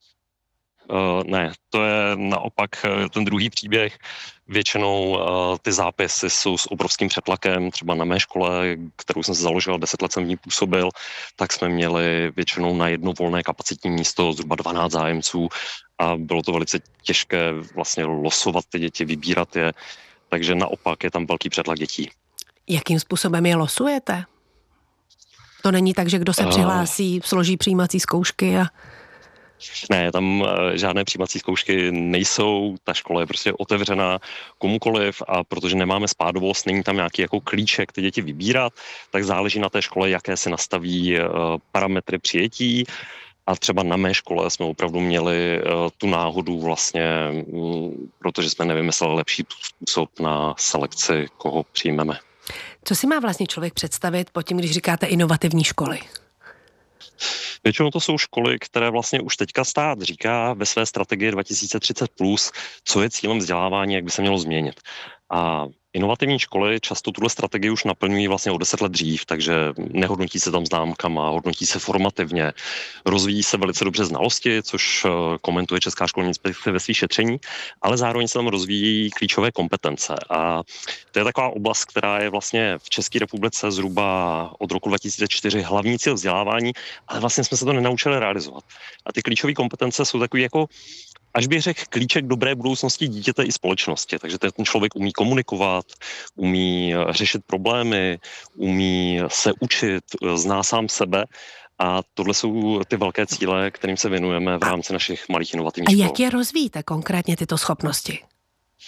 [SPEAKER 16] Ne, to je naopak ten druhý příběh. Většinou ty zápisy jsou s obrovským přetlakem. Třeba na mé škole, kterou jsem se založil, 10 let jsem v ní působil, tak jsme měli většinou na jedno volné kapacitní místo zhruba 12 zájemců a bylo to velice těžké vlastně losovat ty děti, vybírat je, takže naopak je tam velký přetlak dětí.
[SPEAKER 15] Jakým způsobem je losujete? To není tak, že kdo se přihlásí, složí přijímací zkoušky a...
[SPEAKER 16] Ne, tam žádné přijímací zkoušky nejsou, ta škola je prostě otevřená komukoliv a protože nemáme spádovost, není tam nějaký jako klíček ty děti vybírat, tak záleží na té škole, jaké se nastaví parametry přijetí. A třeba na mé škole jsme opravdu měli tu náhodu vlastně, protože jsme nevymysleli lepší způsob na selekci, koho přijmeme.
[SPEAKER 15] Co si má vlastně člověk představit pod tím, když říkáte inovativní školy?
[SPEAKER 16] Většinou to jsou školy, které vlastně už teďka stát říká ve své strategii 2030+, co je cílem vzdělávání, jak by se mělo změnit. A inovativní školy často tuhle strategii už naplňují vlastně o 10 let dřív, takže nehodnotí se tam známkama, hodnotí se formativně, rozvíjí se velice dobře znalosti, což komentuje Česká školní inspekce ve svých šetření, ale zároveň se tam rozvíjí klíčové kompetence. A to je taková oblast, která je vlastně v České republice zhruba od roku 2004 hlavní cíl vzdělávání, ale vlastně jsme se to nenaučili realizovat. A ty klíčové kompetence jsou takový jako až bych řekl klíček dobré budoucnosti dítěte i společnosti. Takže ten člověk umí komunikovat, umí řešit problémy, umí se učit, zná sám sebe a tohle jsou ty velké cíle, kterým se věnujeme v rámci našich malých inovativních škol.
[SPEAKER 15] A jak je rozvíjíte konkrétně tyto schopnosti?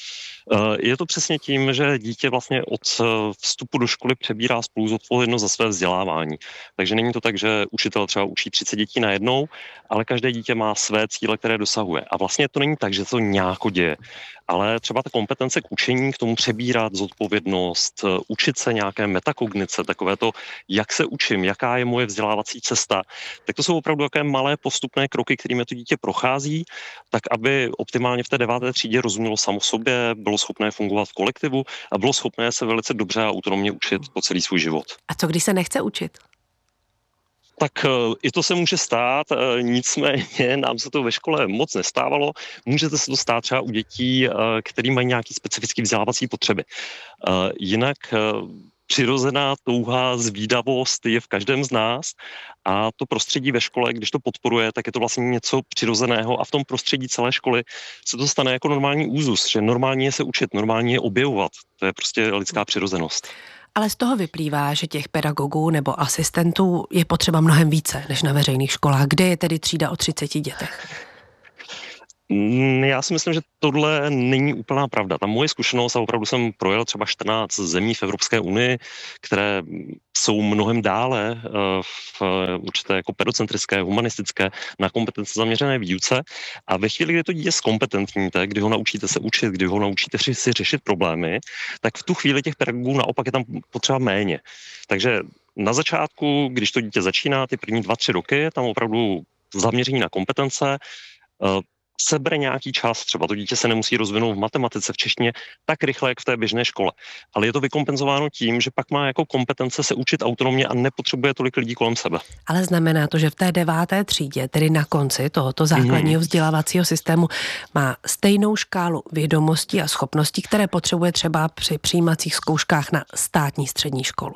[SPEAKER 16] Je to přesně tím, že dítě vlastně od vstupu do školy přebírá spoluzodpovědnost za své vzdělávání. Takže není to tak, že učitel třeba učí 30 dětí najednou, ale každé dítě má své cíle, které dosahuje. A vlastně to není tak, že to nějak děje, ale třeba ta kompetence k učení, k tomu přebírat zodpovědnost, učit se nějaké metakognice, takové to, jak se učím, jaká je moje vzdělávací cesta, tak to jsou opravdu také malé postupné kroky, kterými to dítě prochází, tak aby optimálně v té 9. třídě rozumělo samo sobě, bylo schopné fungovat v kolektivu a bylo schopné se velice dobře a autonomně učit po celý svůj život.
[SPEAKER 15] A co když se nechce učit?
[SPEAKER 16] Tak i to se může stát, nicméně nám se to ve škole moc nestávalo. Můžete se to stát třeba u dětí, který mají nějaký specifický vzdělávací potřeby. Jinak přirozená touha, zvídavost je v každém z nás a to prostředí ve škole, když to podporuje, tak je to vlastně něco přirozeného a v tom prostředí celé školy se to stane jako normální úzus, že normální je se učit, normální je objevovat. To je prostě lidská přirozenost.
[SPEAKER 15] Ale z toho vyplývá, že těch pedagogů nebo asistentů je potřeba mnohem více než na veřejných školách. Kde je tedy třída o 30 dětech?
[SPEAKER 16] Já si myslím, že tohle není úplná pravda. Ta moje zkušenost, a opravdu jsem projel třeba 14 zemí v Evropské unii, které jsou mnohem dále v určité jako pedocentrické, humanistické, na kompetence zaměřené výuce. A ve chvíli, kdy to dítě zkompetentní, kdy ho naučíte se učit, kdy ho naučíte si řešit problémy, tak v tu chvíli těch pedagogů naopak je tam potřeba méně. Takže na začátku, když to dítě začíná, ty první 2-3 roky, je tam opravdu zaměření na kompetence, sebere nějaký čas, třeba to dítě se nemusí rozvinout v matematice, v češtině tak rychle, jak v té běžné škole. Ale je to vykompenzováno tím, že pak má jako kompetence se učit autonomně a nepotřebuje tolik lidí kolem sebe.
[SPEAKER 15] Ale znamená to, že v té 9. třídě, tedy na konci tohoto základního vzdělávacího systému, má stejnou škálu vědomostí a schopností, které potřebuje třeba při přijímacích zkouškách na státní střední školu.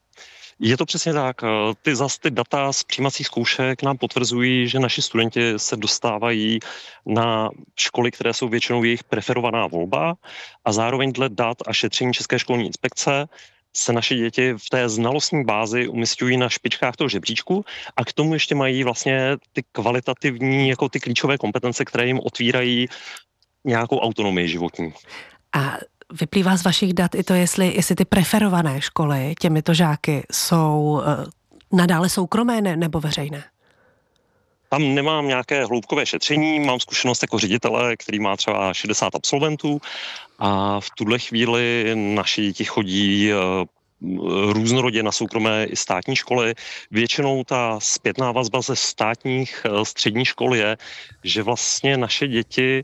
[SPEAKER 16] Je to přesně tak. Ty data z přijímacích zkoušek nám potvrzují, že naši studenti se dostávají na školy, které jsou většinou jejich preferovaná volba a zároveň dle dat a šetření České školní inspekce se naše děti v té znalostní bázi umisťují na špičkách toho žebříčku a k tomu ještě mají vlastně ty kvalitativní, jako ty klíčové kompetence, které jim otvírají nějakou autonomii životní.
[SPEAKER 15] A vyplývá z vašich dat i to, jestli ty preferované školy těmito žáky jsou nadále soukromé nebo veřejné?
[SPEAKER 16] Tam nemám nějaké hloubkové šetření, mám zkušenost jako ředitele, který má třeba 60 absolventů a v tuhle chvíli naši děti chodí různorodě na soukromé i státní školy. Většinou ta zpětná vazba ze státních středních škol je, že vlastně naše děti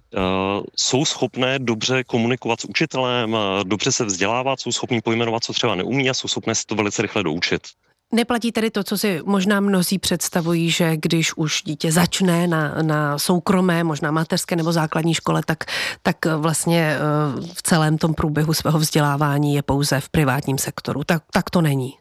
[SPEAKER 16] jsou schopné dobře komunikovat s učitelem, dobře se vzdělávat, jsou schopní pojmenovat, co třeba neumí a jsou schopné si to velice rychle doučit.
[SPEAKER 15] Neplatí tedy to, co si možná mnozí představují, že když už dítě začne na soukromé, možná mateřské nebo základní škole, tak vlastně v celém tom průběhu svého vzdělávání je pouze v privátním sektoru. Tak to není.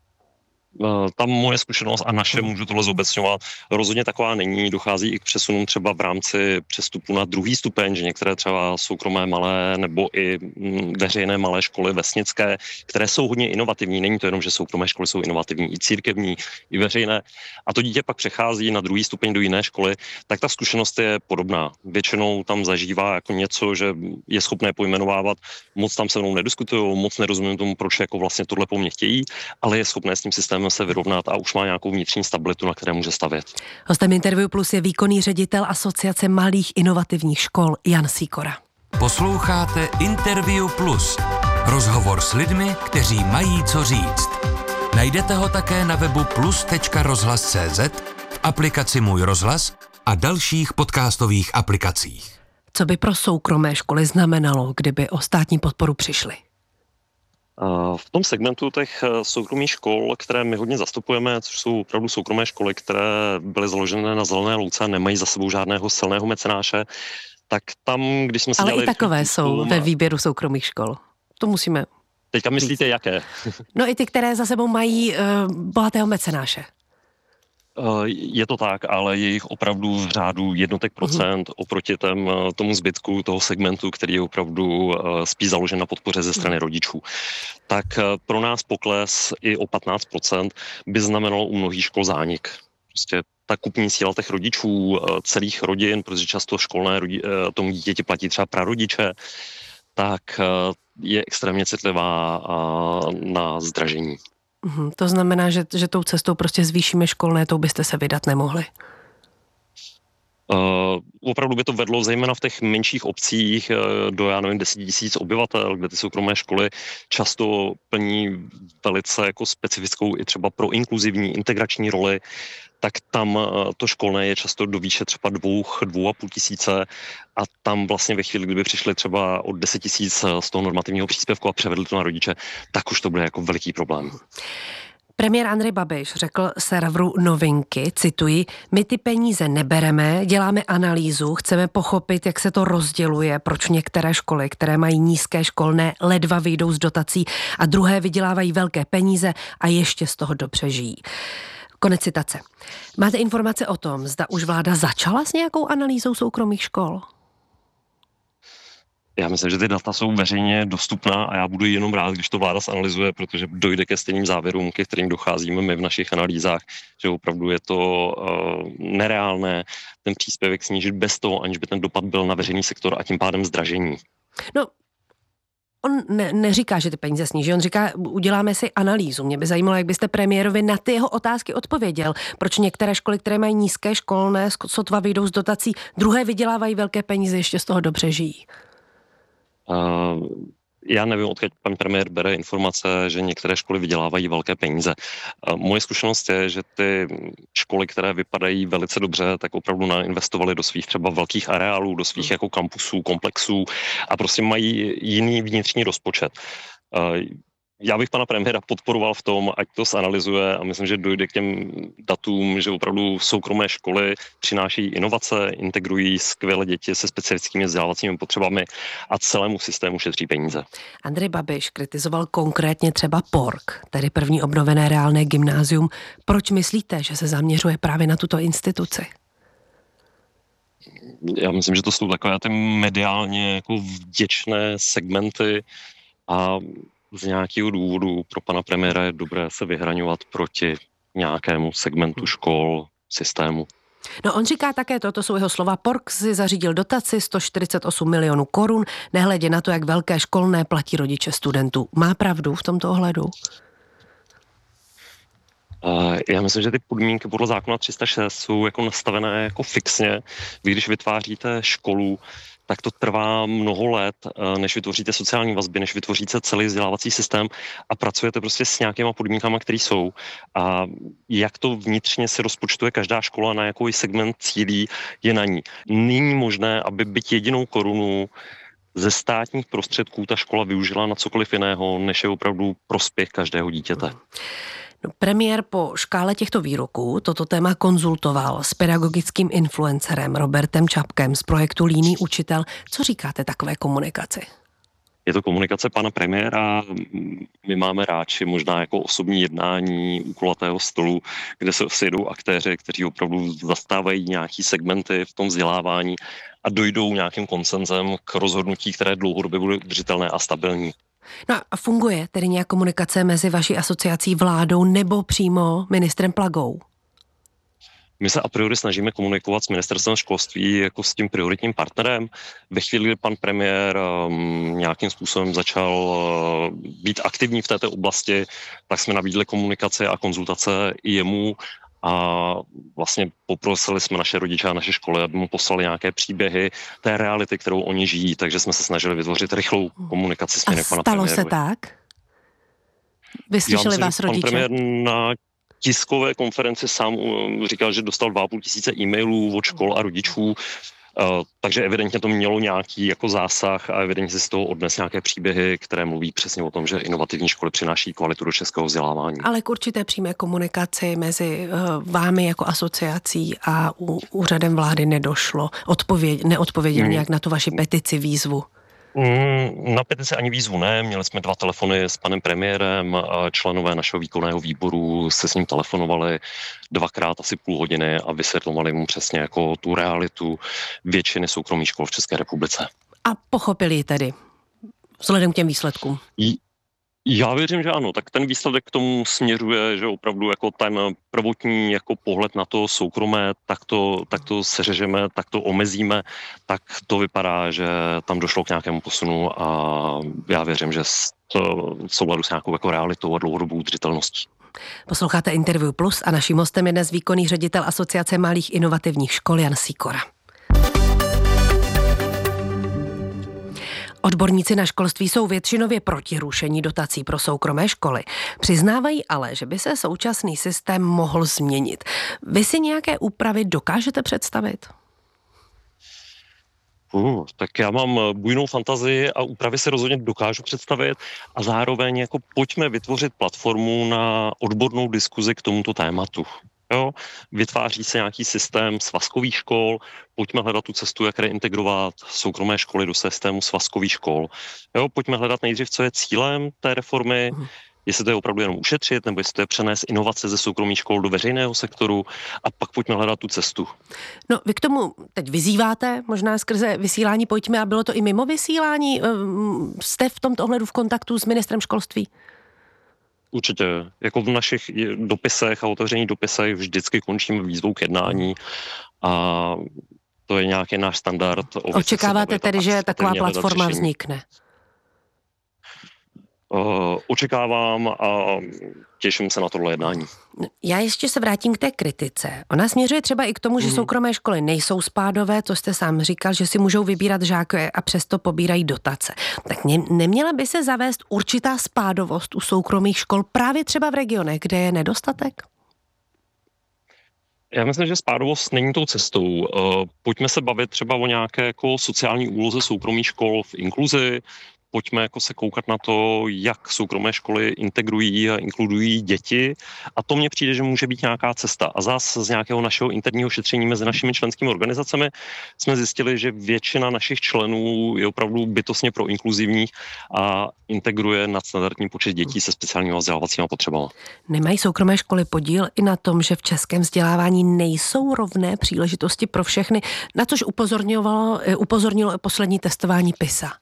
[SPEAKER 16] Tam moje zkušenost a naše, můžu tohle zobecňovat, rozhodně taková není. Dochází i k přesunům třeba v rámci přestupu na druhý stupeň, že některé třeba soukromé malé nebo i veřejné malé školy vesnické, které jsou hodně inovativní. Není to jenom, že soukromé školy jsou inovativní, i církevní, i veřejné. A to dítě pak přechází na druhý stupeň do jiné školy, tak ta zkušenost je podobná. Většinou tam zažívá jako něco, že je schopné pojmenovávat, moc tam se mnou nediskutují, moc nerozumím tomu, proč jako vlastně tohle po mně chtějí, ale je schopné s tím systémem se vyrovnat a už má nějakou vnitřní stabilitu, na které může stavět.
[SPEAKER 15] Hostem Interview Plus je výkonný ředitel Asociace malých inovativních škol Jan Sýkora.
[SPEAKER 2] Posloucháte Interview Plus. Rozhovor s lidmi, kteří mají co říct. Najdete ho také na webu plus.rozhlas.cz, v aplikaci Můj rozhlas a dalších podcastových aplikacích.
[SPEAKER 15] Co by pro soukromé školy znamenalo, kdyby o státní podporu přišly?
[SPEAKER 16] V tom segmentu těch soukromých škol, které my hodně zastupujeme, což jsou opravdu soukromé školy, které byly založené na zelené louce a nemají za sebou žádného silného mecenáše, tak tam, když jsme si
[SPEAKER 15] Ale
[SPEAKER 16] dělali...
[SPEAKER 15] i takové jsou ve výběru soukromých škol. To musíme...
[SPEAKER 16] Teďka myslíte jaké?
[SPEAKER 15] No i ty, které za sebou mají bohatého mecenáše.
[SPEAKER 16] Je to tak, ale je jich opravdu v řádu jednotek procent oproti tomu zbytku toho segmentu, který je opravdu spíš založen na podpoře ze strany rodičů. Tak pro nás pokles i o 15% by znamenalo u mnohých škol zánik. Prostě ta kupní síla těch rodičů, celých rodin, protože často školné tomu dítěti platí třeba prarodiče, tak je extrémně citlivá na zdražení.
[SPEAKER 15] To znamená, že tou cestou prostě zvýšíme školné, tou byste se vydat nemohli.
[SPEAKER 16] Opravdu by to vedlo zejména v těch menších obcích do, 10 000 obyvatel, kde ty soukromé školy často plní velice jako specifickou i třeba pro inkluzivní integrační roli, tak tam to školné je často do výše třeba 2,5 tisíce a tam vlastně ve chvíli, kdyby přišli třeba od 10 000 z toho normativního příspěvku a převedli to na rodiče, tak už to bude jako veliký problém.
[SPEAKER 15] Premiér Andrej Babiš řekl serveru Novinky, cituji, my ty peníze nebereme, děláme analýzu, chceme pochopit, jak se to rozděluje, proč některé školy, které mají nízké školné, ledva vyjdou z dotací a druhé vydělávají velké peníze a ještě z toho dobře žijí. Konec citace. Máte informace o tom, zda už vláda začala s nějakou analýzou soukromých škol?
[SPEAKER 16] Já myslím, že ty data jsou veřejně dostupná a já budu jenom rád, když to vláda zanalyzuje, protože dojde ke stejným závěrům, ke kterým docházíme my v našich analýzách, že opravdu je to nereálné ten příspěvek snížit bez toho, aniž by ten dopad byl na veřejný sektor a tím pádem zdražení.
[SPEAKER 15] No, on neříká, že ty peníze sníží, on říká, uděláme si analýzu. Mě by zajímalo, jak byste premiérovi na ty jeho otázky odpověděl. Proč některé školy, které mají nízké školné, sotva vyjdou z dotací, druhé vydělávají velké peníze, ještě z toho dobře žijí?
[SPEAKER 16] Já nevím, odkud pan premiér bere informace, že některé školy vydělávají velké peníze. Moje zkušenost je, že ty školy, které vypadají velice dobře, tak opravdu nainvestovaly do svých třeba velkých areálů, do svých jako kampusů, komplexů a prostě mají jiný vnitřní rozpočet. Já bych pana premiéra podporoval v tom, ať to zanalyzuje a myslím, že dojde k těm datům, že opravdu soukromé školy přinášejí inovace, integrují skvělé děti se specifickými vzdělávacími potřebami a celému systému šetří peníze.
[SPEAKER 15] Andrej Babiš kritizoval konkrétně třeba PORK, tedy první obnovené reálné gymnázium. Proč myslíte, že se zaměřuje právě na tuto instituci?
[SPEAKER 16] Já myslím, že to jsou takové ty mediálně jako vděčné segmenty a z nějakého důvodu pro pana premiéra je dobré se vyhraňovat proti nějakému segmentu škol, systému.
[SPEAKER 15] No on říká také, toto jsou jeho slova, PORK si zařídil dotaci 148 milionů korun, nehledě na to, jak velké školné platí rodiče studentů. Má pravdu v tomto ohledu?
[SPEAKER 16] Já myslím, že ty podmínky podle zákona 306 jsou jako nastavené jako fixně. Vy, když vytváříte školu, tak to trvá mnoho let, než vytvoříte sociální vazby, než vytvoříte celý vzdělávací systém a pracujete prostě s nějakýma podmínkama, které jsou. A jak to vnitřně si rozpočtuje každá škola, na jaký segment cílí, je na ní. Není možné, aby byť jedinou korunu ze státních prostředků ta škola využila na cokoliv jiného, než je opravdu prospěch každého dítěte.
[SPEAKER 15] No, premiér po škále těchto výroků toto téma konzultoval s pedagogickým influencerem Robertem Čapkem z projektu Líný učitel. Co říkáte takové komunikaci?
[SPEAKER 16] Je to komunikace pana premiéra, my máme ráči možná jako osobní jednání u kulatého stolu, kde se sejdou aktéři, kteří opravdu zastávají nějaký segmenty v tom vzdělávání a dojdou nějakým konsenzem k rozhodnutí, které dlouhodobě bude udržitelné a stabilní.
[SPEAKER 15] No a funguje tedy nějak komunikace mezi vaší asociací, vládou nebo přímo ministrem Plagou?
[SPEAKER 16] My se a priori snažíme komunikovat s ministerstvem školství jako s tím prioritním partnerem. Ve chvíli, kdy pan premiér nějakým způsobem začal být aktivní v této oblasti, tak jsme nabídli komunikaci a konzultace i jemu a vlastně poprosili jsme naše rodiče a naše školy, aby mu poslali nějaké příběhy té reality, kterou oni žijí, takže jsme se snažili vytvořit rychlou komunikaci s pana premiérovi.
[SPEAKER 15] A stalo se tak? Vyslyšeli vás rodiče?
[SPEAKER 16] Pan premiér na tiskové konferenci sám říkal, že dostal 2,5 tisíce e-mailů od škol a rodičů, takže evidentně to mělo nějaký jako zásah a evidentně si z toho odnes nějaké příběhy, které mluví přesně o tom, že inovativní školy přináší kvalitu do českého vzdělávání.
[SPEAKER 15] Ale k určité přímé komunikaci mezi vámi jako asociací a úřadem vlády nedošlo. Neodpověděl nějak na tu vaši petici, výzvu?
[SPEAKER 16] Na petici ani výzvu ne, měli jsme 2 telefony s panem premiérem, členové našeho výkonného výboru se s ním telefonovali 2krát asi půl hodiny a vysvětlovali mu přesně jako tu realitu většiny soukromých škol v České republice.
[SPEAKER 15] A pochopili ji tedy, vzhledem k těm výsledkům?
[SPEAKER 16] Já věřím, že ano, tak ten výsledek k tomu směřuje, že opravdu jako ten prvotní jako pohled na to soukromé, tak to seřežeme, tak to omezíme, tak to vypadá, že tam došlo k nějakému posunu a já věřím, že v souladu s nějakou jako realitou a dlouhodobou udržitelností.
[SPEAKER 15] Posloucháte Interview Plus a naším hostem je dnes výkonný ředitel Asociace malých inovativních škol Jan Sýkora. Odborníci na školství jsou většinově proti rušení dotací pro soukromé školy. Přiznávají ale, že by se současný systém mohl změnit. Vy si nějaké úpravy dokážete představit?
[SPEAKER 16] Tak já mám bujnou fantazii a úpravy si rozhodně dokážu představit a zároveň jako pojďme vytvořit platformu na odbornou diskuzi k tomuto tématu. Jo? Vytváří se nějaký systém svazkových škol, pojďme hledat tu cestu, jak reintegrovat soukromé školy do systému svazkových škol. Jo? Pojďme hledat nejdřív, co je cílem té reformy, jestli to je opravdu jenom ušetřit, nebo jestli to je přenést inovace ze soukromých škol do veřejného sektoru a pak pojďme hledat tu cestu.
[SPEAKER 15] No, vy k tomu teď vyzýváte, možná skrze vysílání pojďme, a bylo to i mimo vysílání. Jste v tomto ohledu v kontaktu s ministrem školství?
[SPEAKER 16] Určitě. Jako v našich dopisech a otevřených dopisech vždycky končíme výzvou k jednání a to je nějaký náš standard.
[SPEAKER 15] Očekáváte tedy, že taková platforma vznikne?
[SPEAKER 16] Očekávám a těším se na tohle jednání.
[SPEAKER 15] Já ještě se vrátím k té kritice. Ona směřuje třeba i k tomu, že soukromé školy nejsou spádové, to jste sám říkal, že si můžou vybírat žáky a přesto pobírají dotace. Tak neměla by se zavést určitá spádovost u soukromých škol právě třeba v regionech, kde je nedostatek?
[SPEAKER 16] Já myslím, že spádovost není tou cestou. Pojďme se bavit třeba o nějaké jako sociální úloze soukromých škol v inkluzi. Pojďme jako se koukat na to, jak soukromé školy integrují a inkludují děti. A to mně přijde, že může být nějaká cesta. A zase z nějakého našeho interního šetření mezi našimi členskými organizacemi jsme zjistili, že většina našich členů je opravdu bytostně proinkluzivních a integruje nadstandardní počet dětí se speciálními vzdělávacími potřebami.
[SPEAKER 15] Nemají soukromé školy podíl i na tom, že v českém vzdělávání nejsou rovné příležitosti pro všechny, na což upozornilo poslední testování PISA?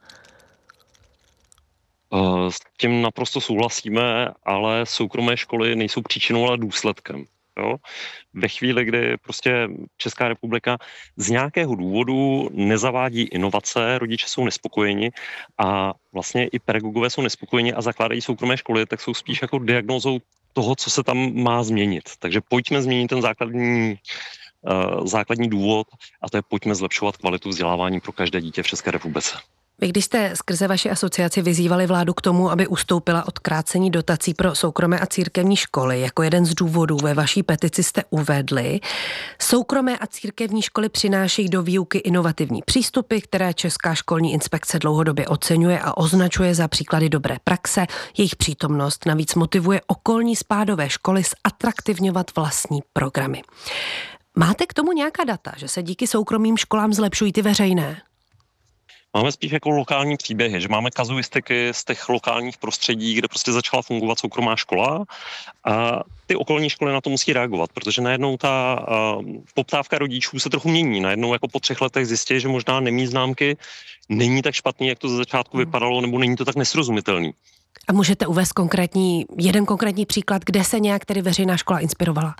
[SPEAKER 16] S tím naprosto souhlasíme, ale soukromé školy nejsou příčinou, ale důsledkem. Jo? Ve chvíli, kdy prostě Česká republika z nějakého důvodu nezavádí inovace, rodiče jsou nespokojeni a vlastně i pedagogové jsou nespokojeni a zakládají soukromé školy, tak jsou spíš jako diagnózou toho, co se tam má změnit. Takže pojďme změnit ten základní důvod a to je pojďme zlepšovat kvalitu vzdělávání pro každé dítě v České republice.
[SPEAKER 15] Vy, když jste skrze vaši asociaci vyzývali vládu k tomu, aby ustoupila od krácení dotací pro soukromé a církevní školy, jako jeden z důvodů ve vaší petici jste uvedli, soukromé a církevní školy přinášejí do výuky inovativní přístupy, které Česká školní inspekce dlouhodobě oceňuje a označuje za příklady dobré praxe. Jejich přítomnost navíc motivuje okolní spádové školy zatraktivňovat vlastní programy. Máte k tomu nějaká data, že se díky soukromým školám zlepšují ty veřejné?
[SPEAKER 16] Máme spíš jako lokální příběhy, že máme kazuistiky z těch lokálních prostředí, kde prostě začala fungovat soukromá škola a ty okolní školy na to musí reagovat, protože najednou ta poptávka rodičů se trochu mění. Najednou jako po 3 letech zjistí, že možná nemít známky není tak špatný, jak to ze začátku vypadalo, nebo není to tak nesrozumitelný.
[SPEAKER 15] A můžete uvést jeden konkrétní příklad, kde se nějak tedy veřejná škola inspirovala?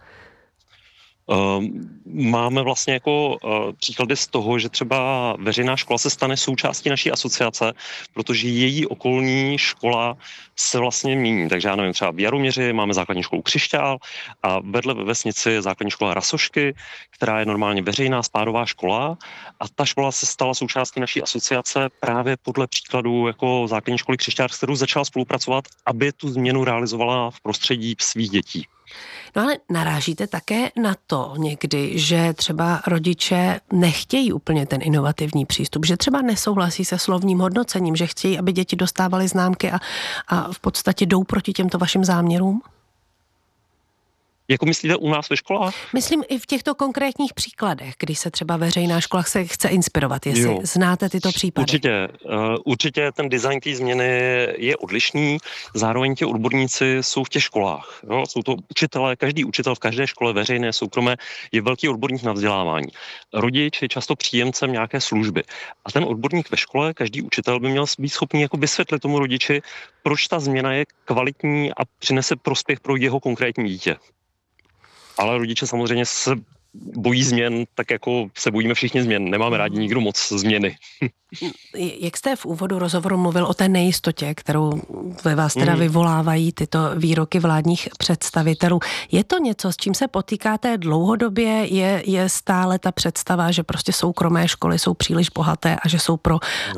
[SPEAKER 16] Máme vlastně jako příklady z toho, že třeba veřejná škola se stane součástí naší asociace, protože její okolní škola se vlastně mění. Takže já nevím, třeba v Jaroměři máme základní školu Křišťál a vedle ve vesnici je základní škola Rasošky, která je normálně veřejná spádová škola a ta škola se stala součástí naší asociace právě podle příkladu jako základní školy Křišťál, s kterou začala spolupracovat, aby tu změnu realizovala v prostředí svých dětí.
[SPEAKER 15] No ale narážíte také na to někdy, že třeba rodiče nechtějí úplně ten inovativní přístup, že třeba nesouhlasí se slovním hodnocením, že chtějí, aby děti dostávaly známky a v podstatě jdou proti těmto vašim záměrům?
[SPEAKER 16] Jako myslíte u nás ve školách?
[SPEAKER 15] Myslím i v těchto konkrétních příkladech, kdy se třeba veřejná škola se chce inspirovat, jestli znáte tyto případy.
[SPEAKER 16] Určitě ten design té změny je odlišný, zároveň ti odborníci jsou v těch školách. Jo? Jsou to učitelé, každý učitel v každé škole veřejné, soukromé je velký odborník na vzdělávání. Rodič je často příjemcem nějaké služby. A ten odborník ve škole, každý učitel by měl být schopný jako vysvětlit tomu rodiči, proč ta změna je kvalitní a přinese prospěch pro jeho konkrétní dítě. Ale rodiče samozřejmě se bojí změn, tak jako se bojíme všichni změn. Nemáme rádi nikdo moc změny.
[SPEAKER 15] Jak jste v úvodu rozhovoru mluvil o té nejistotě, kterou ve vás teda vyvolávají tyto výroky vládních představitelů. Je to něco, s čím se potýkáte dlouhodobě? Je stále ta představa, že prostě soukromé školy jsou příliš bohaté a že jsou pro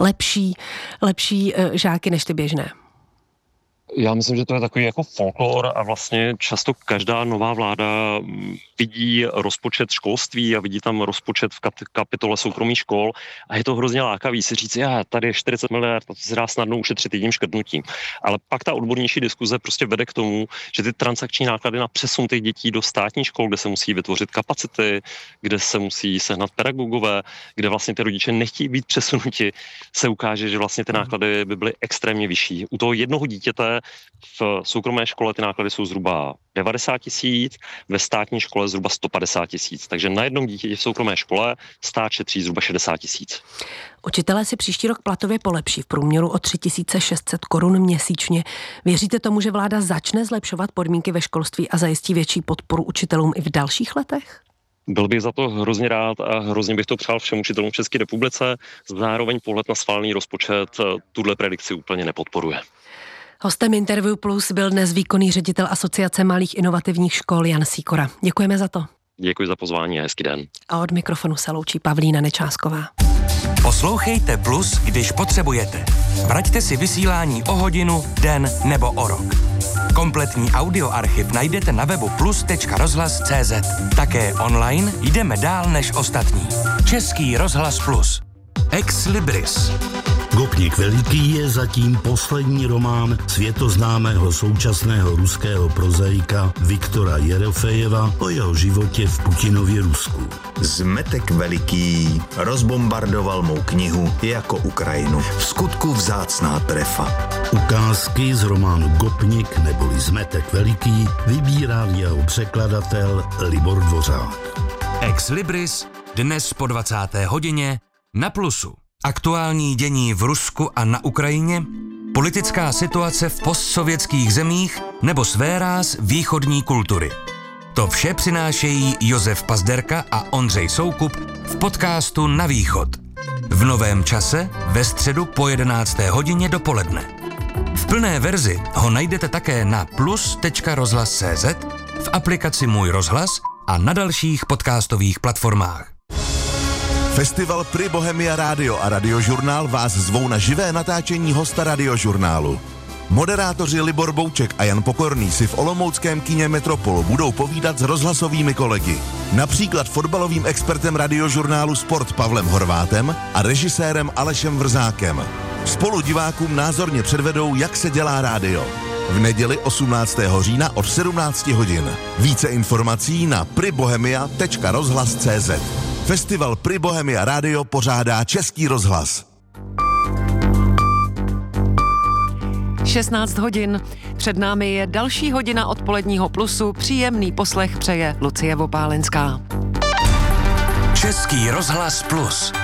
[SPEAKER 15] lepší žáky než ty běžné?
[SPEAKER 16] Já myslím, že to je takový jako folklor a vlastně často každá nová vláda vidí rozpočet školství a vidí tam rozpočet v kapitole soukromých škol a je to hrozně lákavý si říct, tady je 40 miliard, to se dá snadno ušetřit jedním škrtnutím. Ale pak ta odbornější diskuze prostě vede k tomu, že ty transakční náklady na přesun těch dětí do státních škol, kde se musí vytvořit kapacity, kde se musí sehnat pedagogové, kde vlastně ty rodiče nechtějí být přesunuti, se ukáže, že vlastně ty náklady by byly extrémně vyšší. U toho jednoho dítěte v soukromé škole ty náklady jsou zhruba 90 000, ve státní škole zhruba 150 000. Takže na jednom dítěti v soukromé škole stát šetří zhruba 60 000.
[SPEAKER 15] Učitelé si příští rok platově polepší v průměru o 3 600 korun měsíčně. Věříte tomu, že vláda začne zlepšovat podmínky ve školství a zajistí větší podporu učitelům i v dalších letech?
[SPEAKER 16] Byl bych za to hrozně rád a hrozně bych to přál všem učitelům v České republice. Zároveň pohled na schválený rozpočet tuhle predikci úplně nepodporuje.
[SPEAKER 15] Hostem Interview Plus byl dnes výkonný ředitel Asociace malých inovativních škol Jan Sýkora. Děkujeme za to.
[SPEAKER 16] Děkuji za pozvání a hezký den.
[SPEAKER 15] A od mikrofonu se loučí Pavlína Nečásková.
[SPEAKER 2] Poslouchejte Plus, když potřebujete. Vraťte si vysílání o hodinu, den nebo o rok. Kompletní audioarchiv najdete na webu plus.rozhlas.cz. Také online jdeme dál než ostatní. Český rozhlas Plus. Ex Libris.
[SPEAKER 17] Gopnik Veliký je zatím poslední román světoznámého současného ruského prozaika Viktora Jerofejeva o jeho životě v Putinově Rusku.
[SPEAKER 18] Zmetek Veliký rozbombardoval mou knihu jako Ukrajinu. V skutku vzácná trefa.
[SPEAKER 17] Ukázky z románu Gopnik neboli Zmetek Veliký vybírá jeho překladatel Libor Dvořák.
[SPEAKER 2] Ex Libris dnes po 20. hodině na Plusu. Aktuální dění v Rusku a na Ukrajině, politická situace v postsovětských zemích nebo sféráz východní kultury. To vše přinášejí Josef Pazderka a Ondřej Soukup v podcastu Na východ. V novém čase ve středu po 11. hodině dopoledne. V plné verzi ho najdete také na plus.rozhlas.cz, v aplikaci Můj rozhlas a na dalších podcastových platformách.
[SPEAKER 19] Festival Pri Bohemia Rádio a Radiožurnál vás zvou na živé natáčení hosta Radiožurnálu. Moderátoři Libor Bouček a Jan Pokorný si v olomouckém kině Metropol budou povídat s rozhlasovými kolegy. Například fotbalovým expertem Radiožurnálu Sport Pavlem Horvátem a režisérem Alešem Vrzákem. Spolu divákům názorně předvedou, jak se dělá rádio. V neděli 18. října od 17 hodin. Více informací na pribohemia.rozhlas.cz. Festival Pri Bohemia Rádio pořádá Český rozhlas.
[SPEAKER 3] 16 hodin. Před námi je další hodina odpoledního Plusu. Příjemný poslech přeje Lucie Vopálenská.
[SPEAKER 2] Český rozhlas Plus.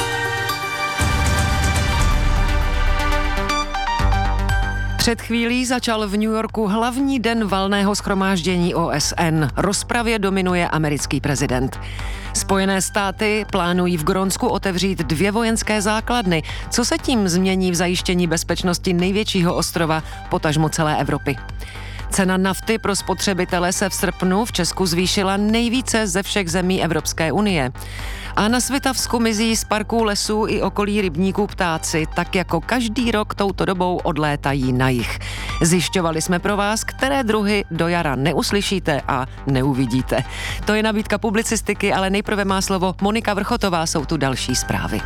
[SPEAKER 3] Před chvílí začal v New Yorku hlavní den valného shromáždění OSN. Rozpravě dominuje americký prezident. Spojené státy plánují v Grónsku otevřít 2 vojenské základny. Co se tím změní v zajištění bezpečnosti největšího ostrova, potažmo celé Evropy? Cena nafty pro spotřebitele se v srpnu v Česku zvýšila nejvíce ze všech zemí Evropské unie. A na Svitavsku mizí z parků lesů i okolí rybníků ptáci, tak jako každý rok touto dobou odlétají na jih. Zjišťovali jsme pro vás, které druhy do jara neuslyšíte a neuvidíte. To je nabídka publicistiky, ale nejprve má slovo Monika Vrchotová, jsou tu další zprávy.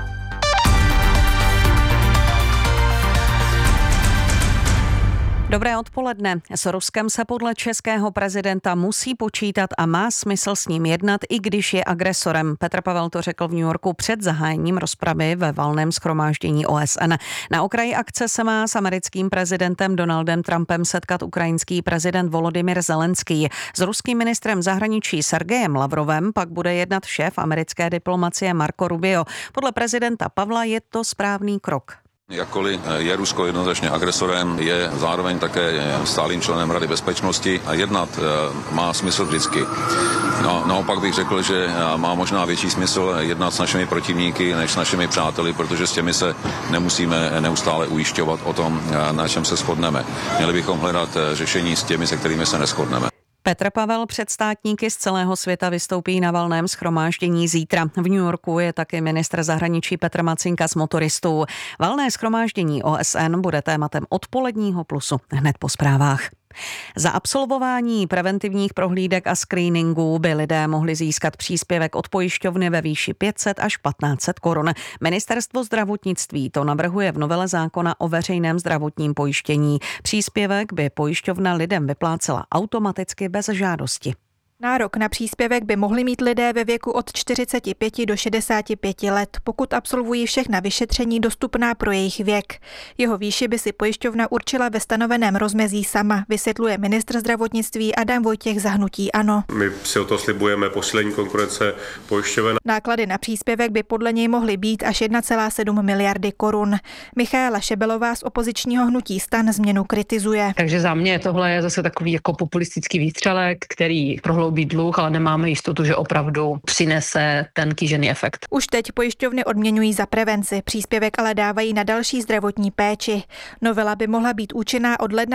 [SPEAKER 14] Dobré odpoledne. S Ruskem se podle českého prezidenta musí počítat a má smysl s ním jednat, i když je agresorem. Petr Pavel to řekl v New Yorku před zahájením rozpravy ve valném shromáždění OSN. Na okraji akce se má s americkým prezidentem Donaldem Trumpem setkat ukrajinský prezident Volodymyr Zelenský. S ruským ministrem zahraničí Sergejem Lavrovem pak bude jednat šéf americké diplomacie Marco Rubio. Podle prezidenta Pavla je to správný krok.
[SPEAKER 20] Jakkoliv je Rusko jednoznačně agresorem, je zároveň také stálým členem Rady bezpečnosti a jednat má smysl vždycky. No, naopak bych řekl, že má možná větší smysl jednat s našimi protivníky než s našimi přáteli, protože s těmi se nemusíme neustále ujišťovat o tom, na čem se shodneme. Měli bychom hledat řešení s těmi, se kterými se neshodneme.
[SPEAKER 14] Petr Pavel před státníky z celého světa vystoupí na valném shromáždění zítra. V New Yorku je taky ministr zahraničí Petr Macinka s motoristů. Valné shromáždění OSN bude tématem odpoledního plusu hned po zprávách. Za absolvování preventivních prohlídek a screeningů by lidé mohli získat příspěvek od pojišťovny ve výši 500 až 1500 korun. Ministerstvo zdravotnictví to navrhuje v novele zákona o veřejném zdravotním pojištění. Příspěvek by pojišťovna lidem vyplácela automaticky bez žádosti.
[SPEAKER 21] Nárok na příspěvek by mohli mít lidé ve věku od 45 do 65 let, pokud absolvují všechna vyšetření dostupná pro jejich věk. Jeho výši by si pojišťovna určila ve stanoveném rozmezí sama, vysvětluje ministr zdravotnictví Adam Vojtěch za hnutí ANO.
[SPEAKER 22] My si o to slibujeme posílení konkurence pojišťoven.
[SPEAKER 21] Náklady na příspěvek by podle něj mohly být až 1,7 miliardy korun. Michaela Šebelová z opozičního hnutí STAN změnu kritizuje.
[SPEAKER 23] Takže za mě tohle je zase takový jako populistický výstřelek, který prohloubí dluh, ale nemáme jistotu, že opravdu přinese ten kýžený efekt.
[SPEAKER 21] Už teď pojišťovny odměňují za prevenci, příspěvek ale dávají na další zdravotní péči. Novela by mohla být účinná od ledna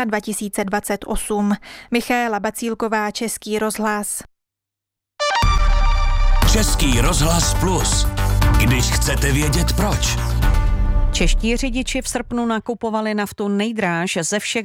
[SPEAKER 21] 2028. Michaela Bacílková, Český rozhlas.
[SPEAKER 2] Český rozhlas Plus. Když chcete vědět proč.
[SPEAKER 14] Čeští řidiči v srpnu nakupovali naftu nejdráž ze všech